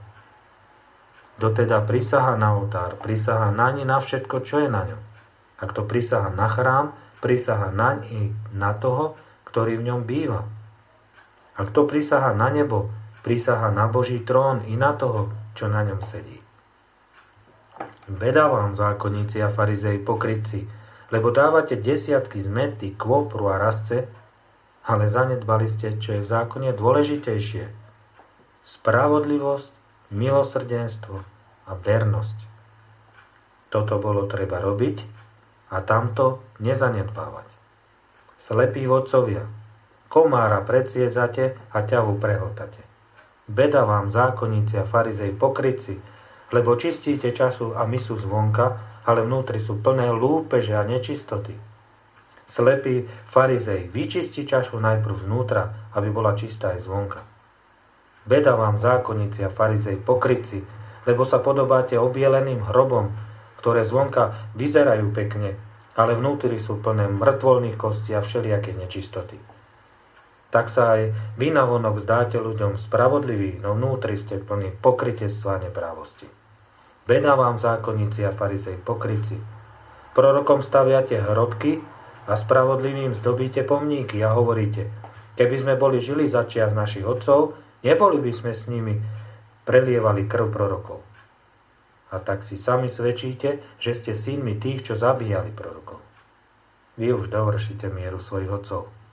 kto teda prisaha na oltár, prisaha naň na všetko, čo je na ňom. A kto prisaha na chrám, prisaha naň i na toho, ktorý v ňom býva. A kto prisaha na nebo, prisaha na Boží trón i na toho, čo na ňom sedí. Beda vám, zákonníci a farizei, pokrytci, lebo dávate desiatky z mäty, kvopru a rasce, ale zanedbali ste, čo je v zákone dôležitejšie. Spravodlivosť, milosrdenstvo a vernosť. Toto bolo treba robiť a tamto nezanedbávať. Slepí vodcovia, komára predsiedzate a ťavu prehltate. Beda vám, zákonníci a farizei, pokrytci, lebo čistíte času a mysu zvonka, ale vnútri sú plné lúpeže a nečistoty. Slepí farizei, vyčistí čašu najprv znútra, aby bola čistá aj zvonka. Beda vám, zákonníci a farizei, pokrytci, lebo sa podobáte obieleným hrobom, ktoré zvonka vyzerajú pekne, ale vnútri sú plné mŕtvolných kostí a všelijaké nečistoty. Tak sa aj vy navonok zdáte ľuďom spravodliví, no vnútri ste plní pokrytectva a neprávosti. Beda vám, zákonníci a farizei, pokrytci. Prorokom staviate hrobky a spravodlivým zdobíte pomníky a hovoríte: Keby sme boli žili za čias našich otcov, neboli by sme s nimi prelievali krv prorokov. A tak si sami svedčíte, že ste synmi tých, čo zabíjali prorokov. Vy už dovršíte mieru svojich otcov.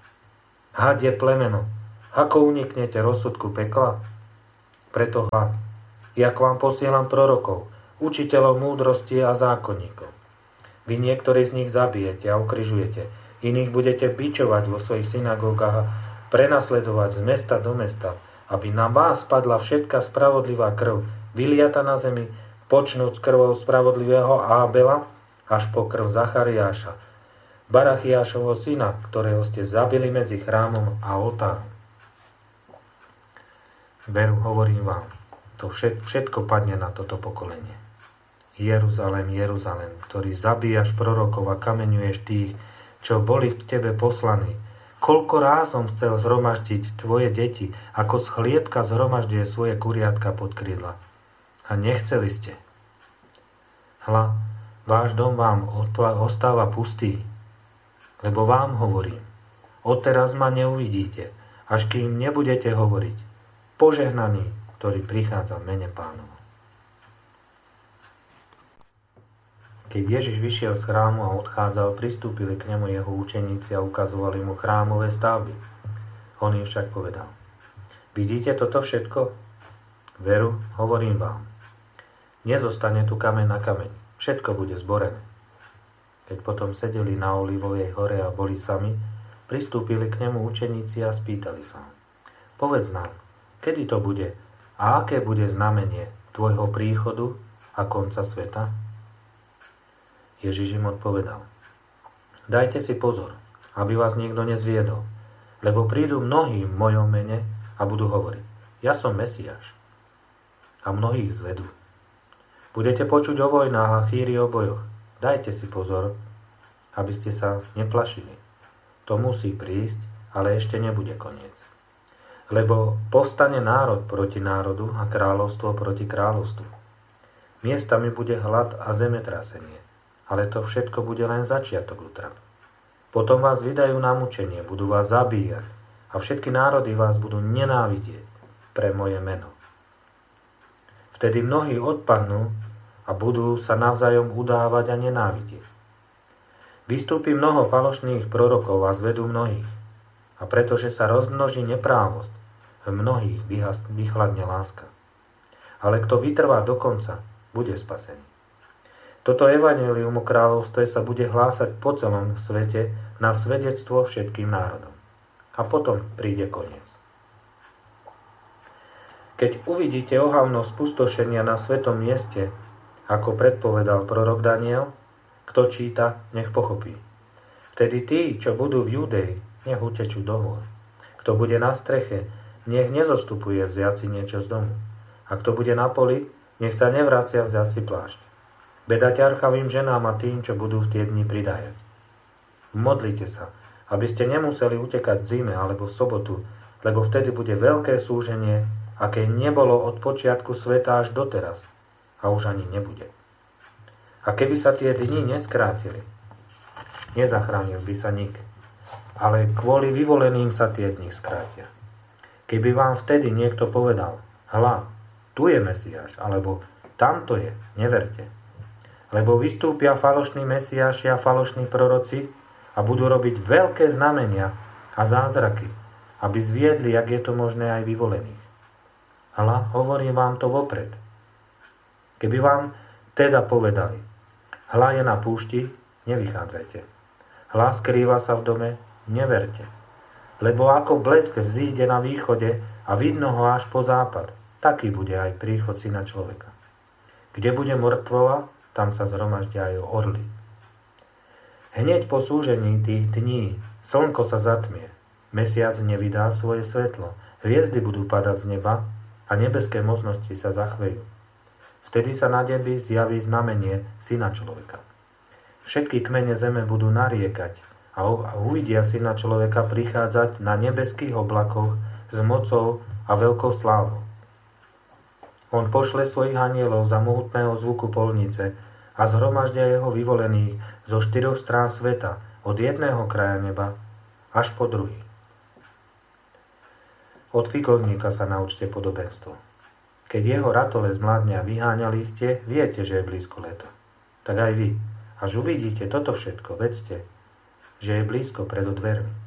Hadie plemeno, ako uniknete rozsudku pekla? Preto hľa, ja k vám posielam prorokov, učiteľov múdrosti a zákonníkov. Vy niektorí z nich zabijete a ukrižujete, iných budete bičovať vo svojich synagógach a prenasledovať z mesta do mesta, aby na vás padla všetká spravodlivá krv, vyliata na zemi, počnúc krvou spravodlivého Ábela až po krv Zachariáša, Barachiášovho syna, ktorého ste zabili medzi chrámom a oltárom. Veru, hovorím vám, to všetko padne na toto pokolenie. Jeruzalém, Jeruzalém, ktorý zabíjaš prorokov a kameňuješ tých, čo boli k tebe poslaní. Koľko ráz som chcel zhromaždiť tvoje deti, ako z chliebka zhromažďuje svoje kuriatka pod krídla. A nechceli ste. Hľa, váš dom vám ostáva pustý, lebo vám hovorím, odteraz ma neuvidíte, až kým nebudete hovoriť, požehnaný, ktorý prichádza v mene Pánovom. Keď Ježiš vyšiel z chrámu a odchádzal, pristúpili k nemu jeho učeníci a ukazovali mu chrámové stavby. On im však povedal, vidíte toto všetko? Veru, hovorím vám, nezostane tu kameň na kameň, všetko bude zborené. Keď potom sedeli na Olivovej hore a boli sami, pristúpili k nemu učeníci a spýtali sa ho, povedz nám, kedy to bude a aké bude znamenie tvojho príchodu a konca sveta? Ježiš im odpovedal, dajte si pozor, aby vás niekto nezviedol, lebo prídu mnohí v mojom mene a budú hovoriť, ja som Mesiáš. A mnohých zvedú. Budete počuť o vojnách a chýri o bojoch. Dajte si pozor, aby ste sa neplašili. To musí prísť, ale ešte nebude koniec. Lebo povstane národ proti národu a kráľovstvo proti kráľovstvu. Miestami bude hlad a zemetrasenie. Ale to všetko bude len začiatok útrap. Potom vás vydajú na mučenie, budú vás zabíjať a všetky národy vás budú nenávidieť pre moje meno. Vtedy mnohí odpadnú a budú sa navzájom udávať a nenávidieť. Vystúpi mnoho falošných prorokov a zvedú mnohých. A pretože sa rozmnoží neprávosť, v mnohých vychladne láska. Ale kto vytrvá do konca, bude spasený. Toto evanjelium o kráľovstve sa bude hlásať po celom svete na svedectvo všetkým národom. A potom príde koniec. Keď uvidíte ohavnosť spustošenia na svetom mieste, ako predpovedal prorok Daniel, kto číta, nech pochopí. Vtedy tí, čo budú v Judei, nech utečú do hôr. Kto bude na streche, nech nezostupuje vziať si niečo z domu. A kto bude na poli, nech sa nevracia vziať si plášť. Beda ťarchavým ženám a tým, čo budú v tie dni pridajať. Modlite sa, aby ste nemuseli utekať v zime alebo v sobotu, lebo vtedy bude veľké súženie, aké nebolo od počiatku sveta až doteraz a už ani nebude. A keby sa tie dni neskrátili, nezachránil by sa nik, ale kvôli vyvoleným sa tie dni skrátia. Keby vám vtedy niekto povedal, hľa, tu je Mesiáš, alebo tamto je, neverte. Lebo vystúpia falošní mesiáši a falošní proroci a budú robiť veľké znamenia a zázraky, aby zviedli, jak je to možné aj vyvolených. Hľa, hovorím vám to vopred. Keby vám teda povedali, hľa je na púšti, nevychádzajte. Hľa skrýva sa v dome, neverte. Lebo ako blesk vzíde na východe a vidno ho až po západ, taký bude aj príchod Syna človeka. Kde bude mŕtvola, tam sa zhromaždia aj orly. Hneď po súžení tých dní slnko sa zatmie, mesiac nevydá svoje svetlo, hviezdy budú padať z neba a nebeské mocnosti sa zachvejú. Vtedy sa na nebi zjaví znamenie Syna človeka. Všetky kmene zeme budú nariekať a uvidia Syna človeka prichádzať na nebeských oblakoch s mocou a veľkou slávou. On pošle svojich anielov za mohutného zvuku polnice a zhromaždia jeho vyvolených zo štyroch strán sveta, od jedného kraja neba až po druhý. Od figovníka sa naučte podobenstvo. Keď jeho ratole zmladne a vyháňa lístie, viete, že je blízko leto. Tak aj vy, až uvidíte toto všetko, vedzte, že je blízko pred dvermi.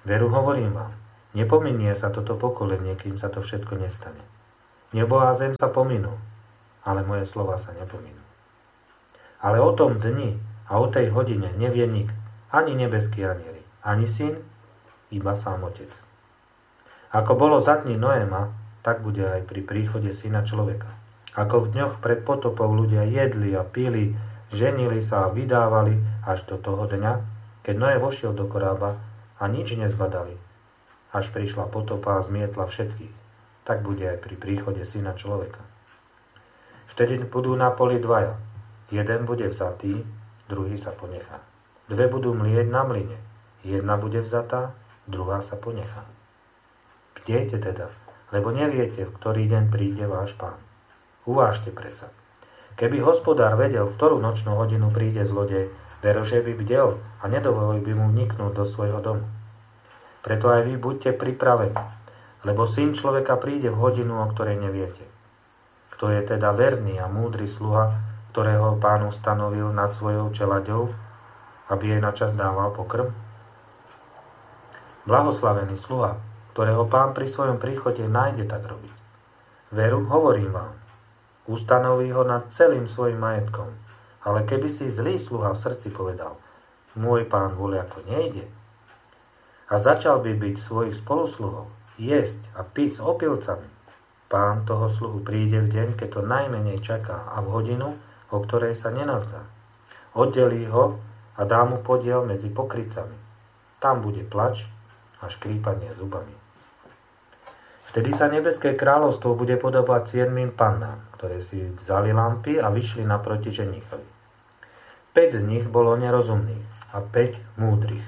Veru hovorím vám, nepominie sa toto pokolenie, kým sa to všetko nestane. Nebo a zem sa pominú, ale moje slova sa nepominú. Ale o tom dni a o tej hodine nevie nik, ani nebeský anjeli, ani syn, iba sám otec. Ako bolo za dní Noéma, tak bude aj pri príchode syna človeka. Ako v dňoch pred potopou ľudia jedli a pili, ženili sa a vydávali až do toho dňa, keď Noé vošiel do korába a nič nezbadali, až prišla potopa a zmietla všetkých. Tak bude aj pri príchode syna človeka. Vtedy budú na poli dvaja. Jeden bude vzatý, druhý sa ponechá. Dve budú mlieť na mlyne. Jedna bude vzatá, druhá sa ponechá. Bdejte teda, lebo neviete, v ktorý deň príde váš pán. Uvážte predsa. Keby hospodár vedel, v ktorú nočnú hodinu príde zlodej, vero, že by bdel a nedovolil by mu vniknúť do svojho domu. Preto aj vy buďte pripravení, lebo syn človeka príde v hodinu, o ktorej neviete. Kto je teda verný a múdry sluha, ktorého pán ustanovil nad svojou čelaďou, aby jej načas dával pokrm? Blahoslavený sluha, ktorého pán pri svojom príchode nájde tak robiť. Veru, hovorím vám, ustanoví ho nad celým svojim majetkom, ale keby si zlý sluha v srdci povedal, môj pán voľako nejde, a začal by byť svojich spolusluhov, jesť a piť s opilcami, pán toho sluhu príde v deň, keď to najmenej čaká a v hodinu, o ktorej sa nenazdá. Oddelí ho a dá mu podiel medzi pokrytcami. Tam bude plač a škrípanie zubami. Vtedy sa nebeské kráľovstvo bude podobať siedmým pannám, ktoré si vzali lampy a vyšli naproti ženichovi. Päť z nich bolo nerozumných a päť múdrych.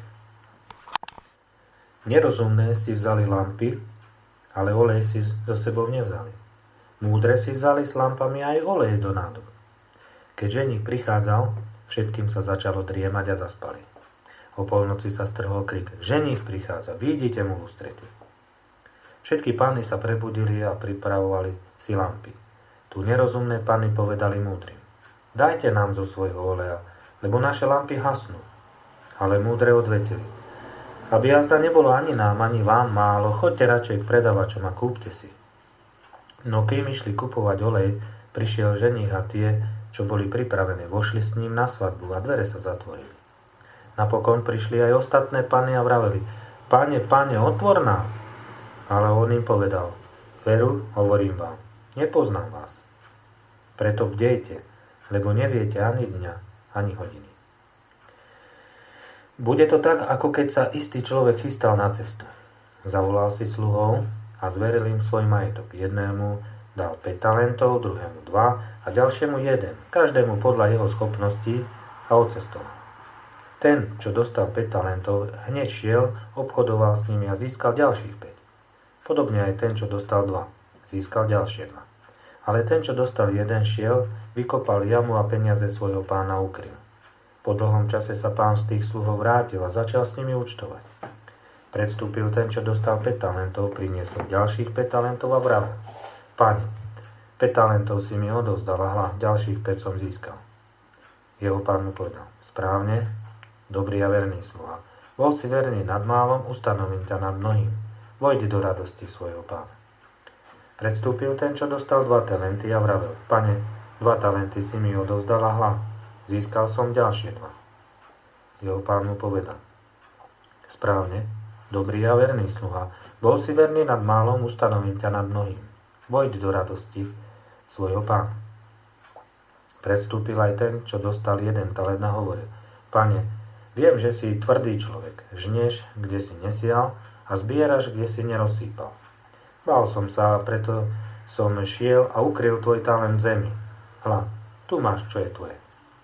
Nerozumné si vzali lampy, ale olej si so sebou nevzali. Múdre si vzali s lampami aj olej do nádob. Keď ženich prichádzal, všetkým sa začalo driemať a zaspali. O polnoci sa strhol krik: ženich prichádza, vyjdite mu v ústrety. Všetky panny sa prebudili a pripravovali si lampy. Tu nerozumné panny povedali múdrym: dajte nám zo svojho oleja, lebo naše lampy hasnú. Ale múdre odvetili: aby jazda nebolo ani nám, ani vám málo, choďte radšej k predavačom a kúpte si. No kým išli kupovať olej, prišiel ženich a tie, čo boli pripravené, vošli s ním na svadbu a dvere sa zatvorili. Napokon prišli aj ostatné panny a vraveli: Pane, pane, otvor nám. Ale on im povedal: veru, hovorím vám, nepoznám vás. Preto bdejte, lebo neviete ani dňa, ani hodiny. Bude to tak, ako keď sa istý človek chystal na cestu. Zavolal si sluhov a zveril im svoj majetok. Jednému dal päť talentov, druhému dva a ďalšiemu jeden, každému podľa jeho schopností, a odcestoval. Ten, čo dostal päť talentov, hneď šiel, obchodoval s nimi a získal ďalších päť. Podobne aj ten, čo dostal dva, získal ďalšie dva. Ale ten, čo dostal jeden, šiel, vykopal jamu a peniaze svojho pána ukryl. Po dlhom čase sa pán z tých sluhov vrátil a začal s nimi účtovať. Predstúpil ten, čo dostal päť talentov, priniesol ďalších päť talentov a vravel: Pane, päť talentov si mi odovzdal a hľa, ďalších päť som získal. Jeho pán mu povedal: správne, dobrý a verný sluha. Bol si verný nad málom, ustanovím ťa nad mnohým. Vojdi do radosti svojho pána. Predstúpil ten, čo dostal dva talenty a vravel: Pane, dva talenty si mi odovzdal a hľa, získal som ďalšie dva. Jeho pán mu povedal: správne, dobrý a verný sluha. Bol si verný nad málom, ustanovím ťa nad mnohým. Vojď do radosti svojho pána. Predstúpil aj ten, čo dostal jeden talent a hovoril: Pane, viem, že si tvrdý človek. Žneš, kde si nesial, a zbieraš, kde si nerozsýpal. Bál som sa, a preto som šiel a ukryl tvoj talent v zemi. Hľa, tu máš, čo je tvoje.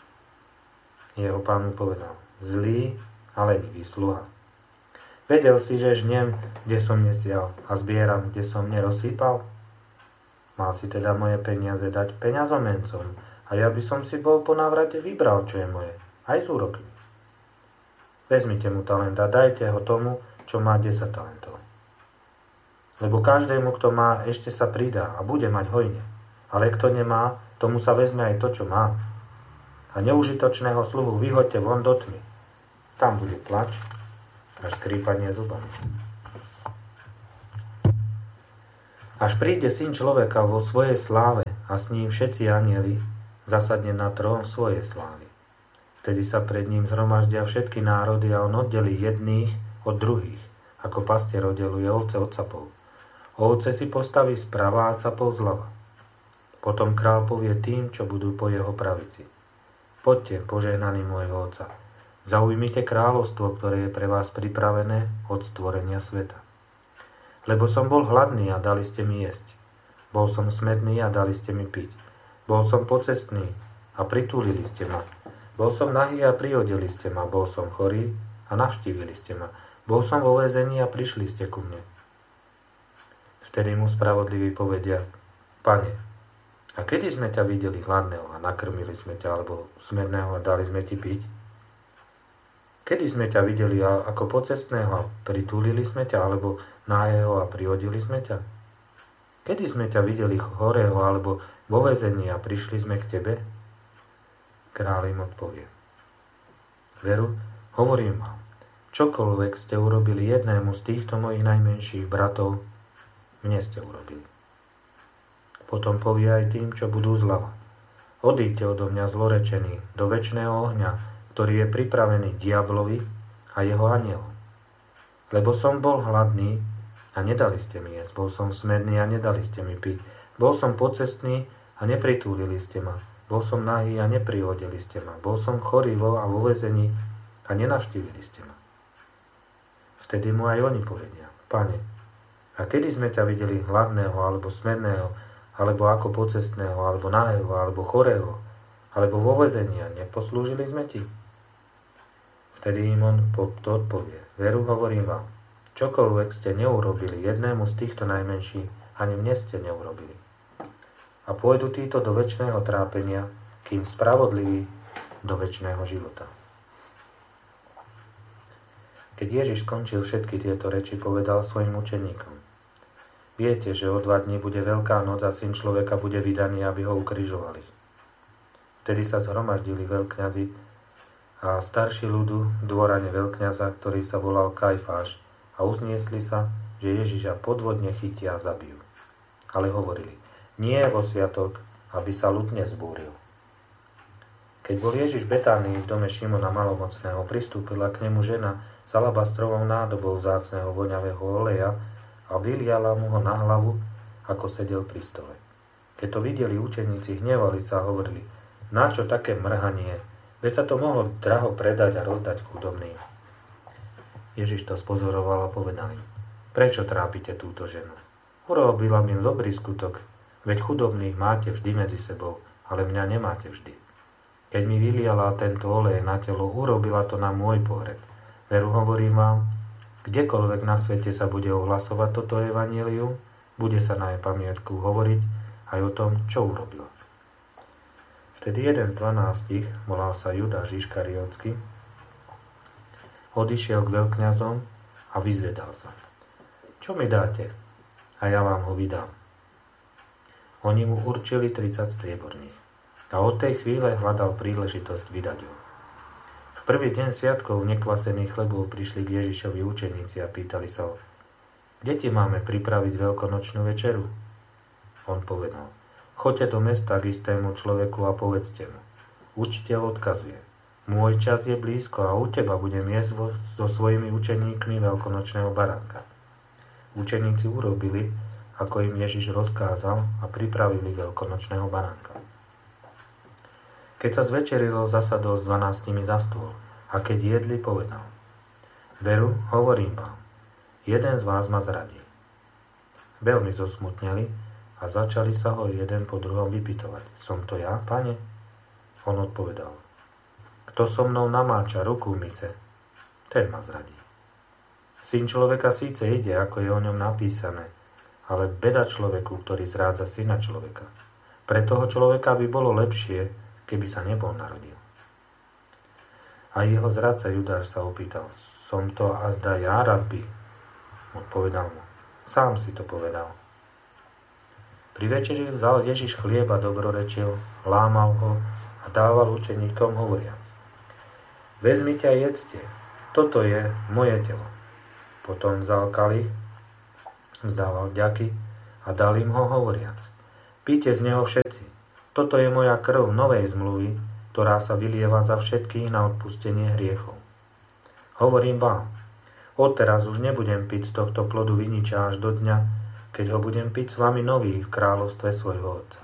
Jeho pán mu povedal: zlý a lenivý sluha. Vedel si, že žnem, kde som nesial, a zbieram, kde som nerozsýpal? Mal si teda moje peniaze dať peňazomencom, a ja by som si bol po návrate vybral, čo je moje, aj s úrokmi. Vezmite mu talent a dajte ho tomu, čo má desať talentov. Lebo každému, kto má, ešte sa pridá a bude mať hojne. Ale kto nemá, tomu sa vezme aj to, čo má. A neužitočného sluhu vyhoďte von do tmy. Tam bude plač až skrípanie zubami. Až príde Syn človeka vo svojej sláve a s ním všetci anjeli, zasadne na trón svojej slávy. Vtedy sa pred ním zhromaždia všetky národy a on oddelí jedných od druhých, ako pastier oddeluje ovce od capov. Ovce si postaví sprava a capov zľava. Potom král povie tým, čo budú po jeho pravici: Poďte, požehnaní môjho Otca, zaujmite kráľovstvo, ktoré je pre vás pripravené od stvorenia sveta. Lebo som bol hladný a dali ste mi jesť. Bol som smedný a dali ste mi piť. Bol som pocestný a pritúlili ste ma. Bol som nahý a prihodili ste ma. Bol som chorý a navštívili ste ma. Bol som vo väzení a prišli ste ku mne. Vtedy mu spravodliví povedia: Pane, a kedy sme ťa videli hladného a nakrmili sme ťa, alebo smedného a dali sme ti piť? Kedy sme ťa videli ako pocestného a pritúlili sme ťa, alebo nahého a prihodili sme ťa? Kedy sme ťa videli chorého alebo vo väzení a prišli sme k tebe? Kráľ im odpovie: Veru, hovorím vám, čokoľvek ste urobili jednému z týchto mojich najmenších bratov, mne ste urobili. Potom povie aj tým, čo budú zľava: Odíďte odo mňa zlorečení do večného ohňa, ktorý je pripravený diablovi a jeho anjelom. Lebo som bol hladný a nedali ste mi jesť, bol som smedný a nedali ste mi piť, bol som pocestný a nepritúlili ste ma, bol som nahý a neprihodili ste ma, bol som chorý vo a vo väzení a nenavštívili ste ma. Vtedy mu aj oni povedia: Pane, a kedy sme ťa videli hladného alebo smedného, alebo ako pocestného, alebo nahého, alebo chorého, alebo vo väzení a neposlúžili sme ti? Vtedy im on to odpovie: Veru, hovorím vám, čokoľvek ste neurobili jednému z týchto najmenších, ani mne ste neurobili. A pôjdu títo do večného trápenia, kým spravodliví do večného života. Keď Ježiš skončil všetky tieto reči, povedal svojim učeníkom: Viete, že o dva dni bude Veľká noc a Syn človeka bude vydaný, aby ho ukrižovali. Vtedy sa zhromaždili veľkňazi a starší ľudu v dvorane veľkňaza, ktorý sa volal Kajfáš, a uzniesli sa, že Ježiša podvodne chytia a zabijú. Ale hovorili: Nie vo sviatok, aby sa ľud nezbúril. Keď bol Ježiš v Betánii v dome Šimona Malomocného, pristúpila k nemu žena s alabastrovou nádobou vzácneho voňavého oleja a vyliala mu ho na hlavu, ako sedel pri stole. Keď to videli učeníci, hnevali sa a hovorili: Načo také mrhanie? Veď sa to mohlo draho predať a rozdať chudobným. Ježiš to spozoroval a povedal im: Prečo trápite túto ženu? Urobila mi dobrý skutok, veď chudobných máte vždy medzi sebou, ale mňa nemáte vždy. Keď mi vyliala tento olej na telo, urobila to na môj pohreb. Veru, hovorím vám, kdekoľvek na svete sa bude ohlasovať toto evanjelium, bude sa na jej pamiatku hovoriť aj o tom, čo urobila. Vtedy jeden z dvanástich, volal sa Judáš Iškariótsky, odišiel k veľkňazom a vyzvedal sa: Čo mi dáte? A ja vám ho vydám. Oni mu určili tridsať strieborných a od tej chvíle hľadal príležitosť vydať ho. V prvý deň sviatkov nekvasených chlebov prišli k Ježišovi učeníci a pýtali sa ho: Kde ti máme pripraviť veľkonočnú večeru? On povedal: Choďte do mesta k istému človeku a povedzte mu: Učiteľ odkazuje: Môj čas je blízko a u teba budem jesť so svojimi učeníkmi veľkonočného baránka. Učeníci urobili, ako im Ježiš rozkázal, a pripravili veľkonočného baránka. Keď sa zvečerilo, zasadol s dvanástimi za stôl a keď jedli, povedal: Veru, hovorím vám, jeden z vás ma zradí. Veľmi zosmutneli a začali sa ho jeden po druhom vypytovať: Som to ja, pane? On odpovedal: Kto so mnou namáča ruku v mise, ten ma zradí. Syn človeka síce ide, ako je o ňom napísané, ale beda človeku, ktorý zrádza syna človeka. Pre toho človeka by bolo lepšie, keby sa nebol narodil. A jeho zradca Judáš sa opýtal: Som to azda ja, rabbi? Odpovedal mu: Sám si to povedal. Pri večeri vzal Ježiš chlieb a dobrorečil, lámal ho a dával učeníkom hovoriac: Vezmite a jedzte, toto je moje telo. Potom vzal kalich, vzdával vďaky a dal im ho hovoriac: Píte z neho všetci. Toto je moja krv novej zmluvy, ktorá sa vylieva za všetkých na odpustenie hriechov. Hovorím vám, odteraz už nebudem piť z tohto plodu viniča až do dňa, keď ho budem piť s vami nový v kráľovstve svojho Otca.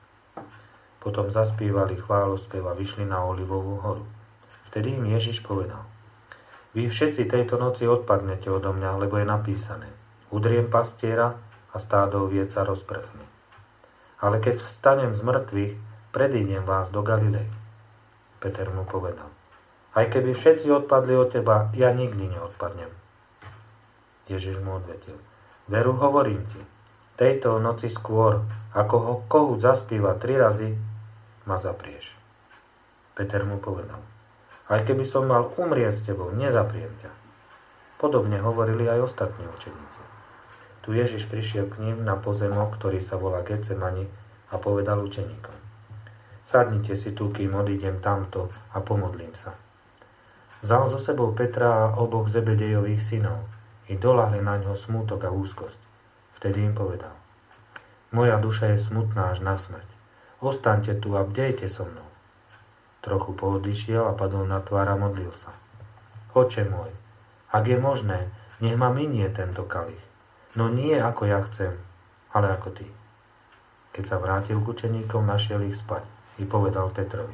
Potom zaspívali chválospev a vyšli na Olivovú horu. Vtedy im Ježiš povedal: Vy všetci tejto noci odpadnete odo mňa, lebo je napísané: Udriem pastiera a stádo oviec sa rozprchne. Ale keď stanem z mŕtvych, predídem vás do Galilei. Peter mu povedal: Aj keby všetci odpadli od teba, ja nikdy neodpadnem. Ježiš mu odvetil: Veru hovorím ti, tejto noci skôr, ako ho kohút zaspíva tri razy, ma zaprieš. Peter mu povedal: Aj keby som mal umrieť s tebou, nezapriem ťa. Podobne hovorili aj ostatní učeníci. Tu Ježiš prišiel k ním na pozemok, ktorý sa volá Getsemani, a povedal učeníkom: Sadnite si tu, kým odídem tamto a pomodlím sa. Vzal so sebou Petra a oboch Zebedejových synov i doľahli na ňo smútok a úzkosť. Vtedy im povedal: Moja duša je smutná až na smrť. Ostaňte tu a bdejte so mnou. Trochu poodišiel a padol na tvár a modlil sa: Oče môj, ak je možné, nech ma minie tento kalich. No nie ako ja chcem, ale ako ty. Keď sa vrátil k učeníkom, našiel ich spať i povedal Petrovi: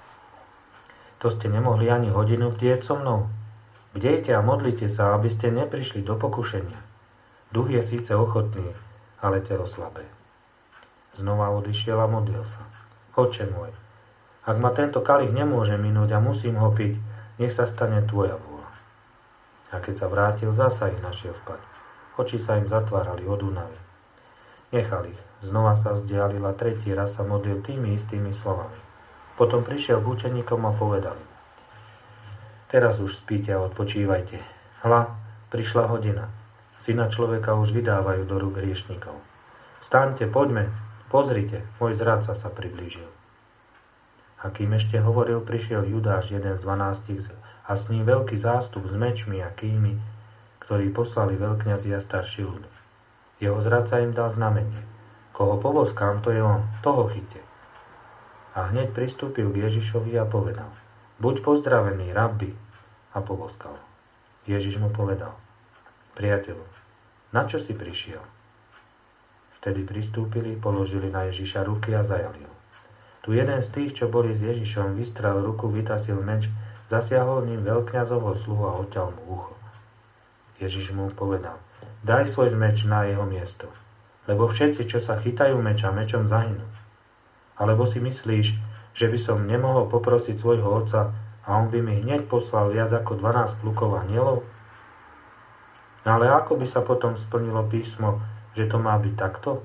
To ste nemohli ani hodinu bdieť so mnou? Bdejte a modlite sa, aby ste neprišli do pokušenia. Duch je síce ochotný, ale telo slabé. Znova odišiel a modlil sa: Oče môj, ak ma tento kalich nemôže minúť a musím ho piť, nech sa stane tvoja vôľa. A keď sa vrátil, zasa ich našiel spať. Oči sa im zatvárali od únavy. Nechal ich. Znova sa vzdialil a tretí raz sa modlil tými istými slovami. Potom prišiel k učeníkom a povedal: Teraz už spíte a odpočívajte. Hľa, prišla hodina. Syna človeka už vydávajú do rúk hriešnikov. Vstaňte, poďme. Pozrite, môj zradca sa priblížil. A kým ešte hovoril, prišiel Judáš, jeden z dvanástich, a s ním veľký zástup s mečmi a kými, ktorí poslali veľkňazi a starší ľud. Jeho zradca im dal znamenie: Koho poboskám, to je on, toho chyťte. A hneď pristúpil k Ježišovi a povedal: Buď pozdravený, rabbi, a poboskal. Ježiš mu povedal: Priateľu, na čo si prišiel? Vtedy pristúpili, položili na Ježiša ruky a zajali ho. Tu jeden z tých, čo boli s Ježišom, vystrel ruku, vytasil meč, zasiahol ním veľkňazovho sluhu a odťal mu ucho. Ježiš mu povedal: Daj svoj meč na jeho miesto, lebo všetci, čo sa chytajú meča, mečom zahynú. Alebo si myslíš, že by som nemohol poprosiť svojho otca a on by mi hneď poslal viac ako dvanásť plukov anielov? Ale ako by sa potom splnilo písmo, že to má byť takto?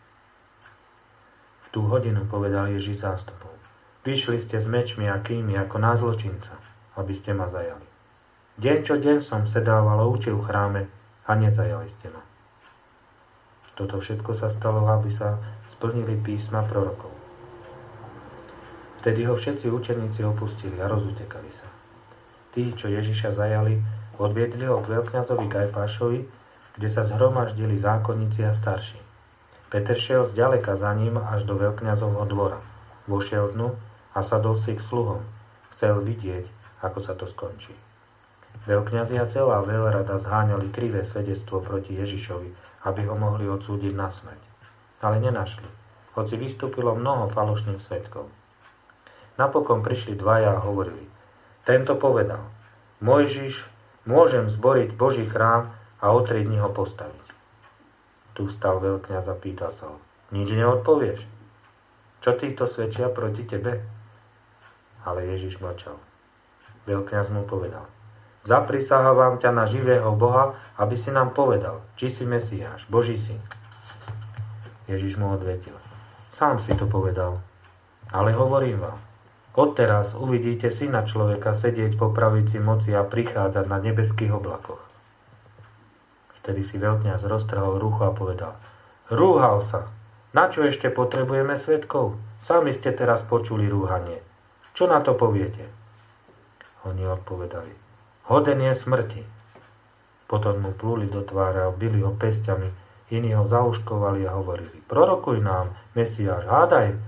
V tú hodinu povedal Ježiš zástupom: Vyšli ste s mečmi a kými ako na zločinca, aby ste ma zajali. Deň čo deň som sedával a učil v chráme a nezajali ste ma. Toto všetko sa stalo, aby sa splnili písma prorokov. Vtedy ho všetci učeníci opustili a rozutekali sa. Tí, čo Ježiša zajali, odviedli ho k veľkňazovi Kajfášovi, kde sa zhromaždili zákonníci a starší. Peter šiel zďaleka za ním až do veľkňazovho dvora. Vošiel dnu a sadol si k sluhom. Chcel vidieť, ako sa to skončí. Veľkňazi a celá veľrada zháňali krivé svedectvo proti Ježišovi, aby ho mohli odsúdiť na smrť. Ale nenašli, hoci vystúpilo mnoho falošných svedkov. Napokon prišli dvaja a hovorili: Tento povedal: Mojžiš, môžem zboriť Boží chrám a o tri dni ho postaviť. Tu vstal veľkňaz a pýtal sa ho: Nič neodpovieš? Čo títo svedčia proti tebe? Ale Ježiš mlčal. Veľkňaz mu povedal: Zaprisahávam ťa na živého Boha, aby si nám povedal, či si Mesiáš, Boží syn. Ježiš mu odvetil: Sám si to povedal, ale hovorím vám, odteraz uvidíte Syna človeka sedieť po pravici moci a prichádzať na nebeských oblakoch. Vtedy si veľkňaz roztrhol rucho a povedal: Rúhal sa! Na čo ešte potrebujeme svedkov? Sami ste teraz počuli rúhanie. Čo na to poviete? Oni odpovedali: Hoden je smrti. Potom mu plúli do tváre a bili ho pesťami, iní ho zauškovali a hovorili: Prorokuj nám, Mesiáš, hádaj,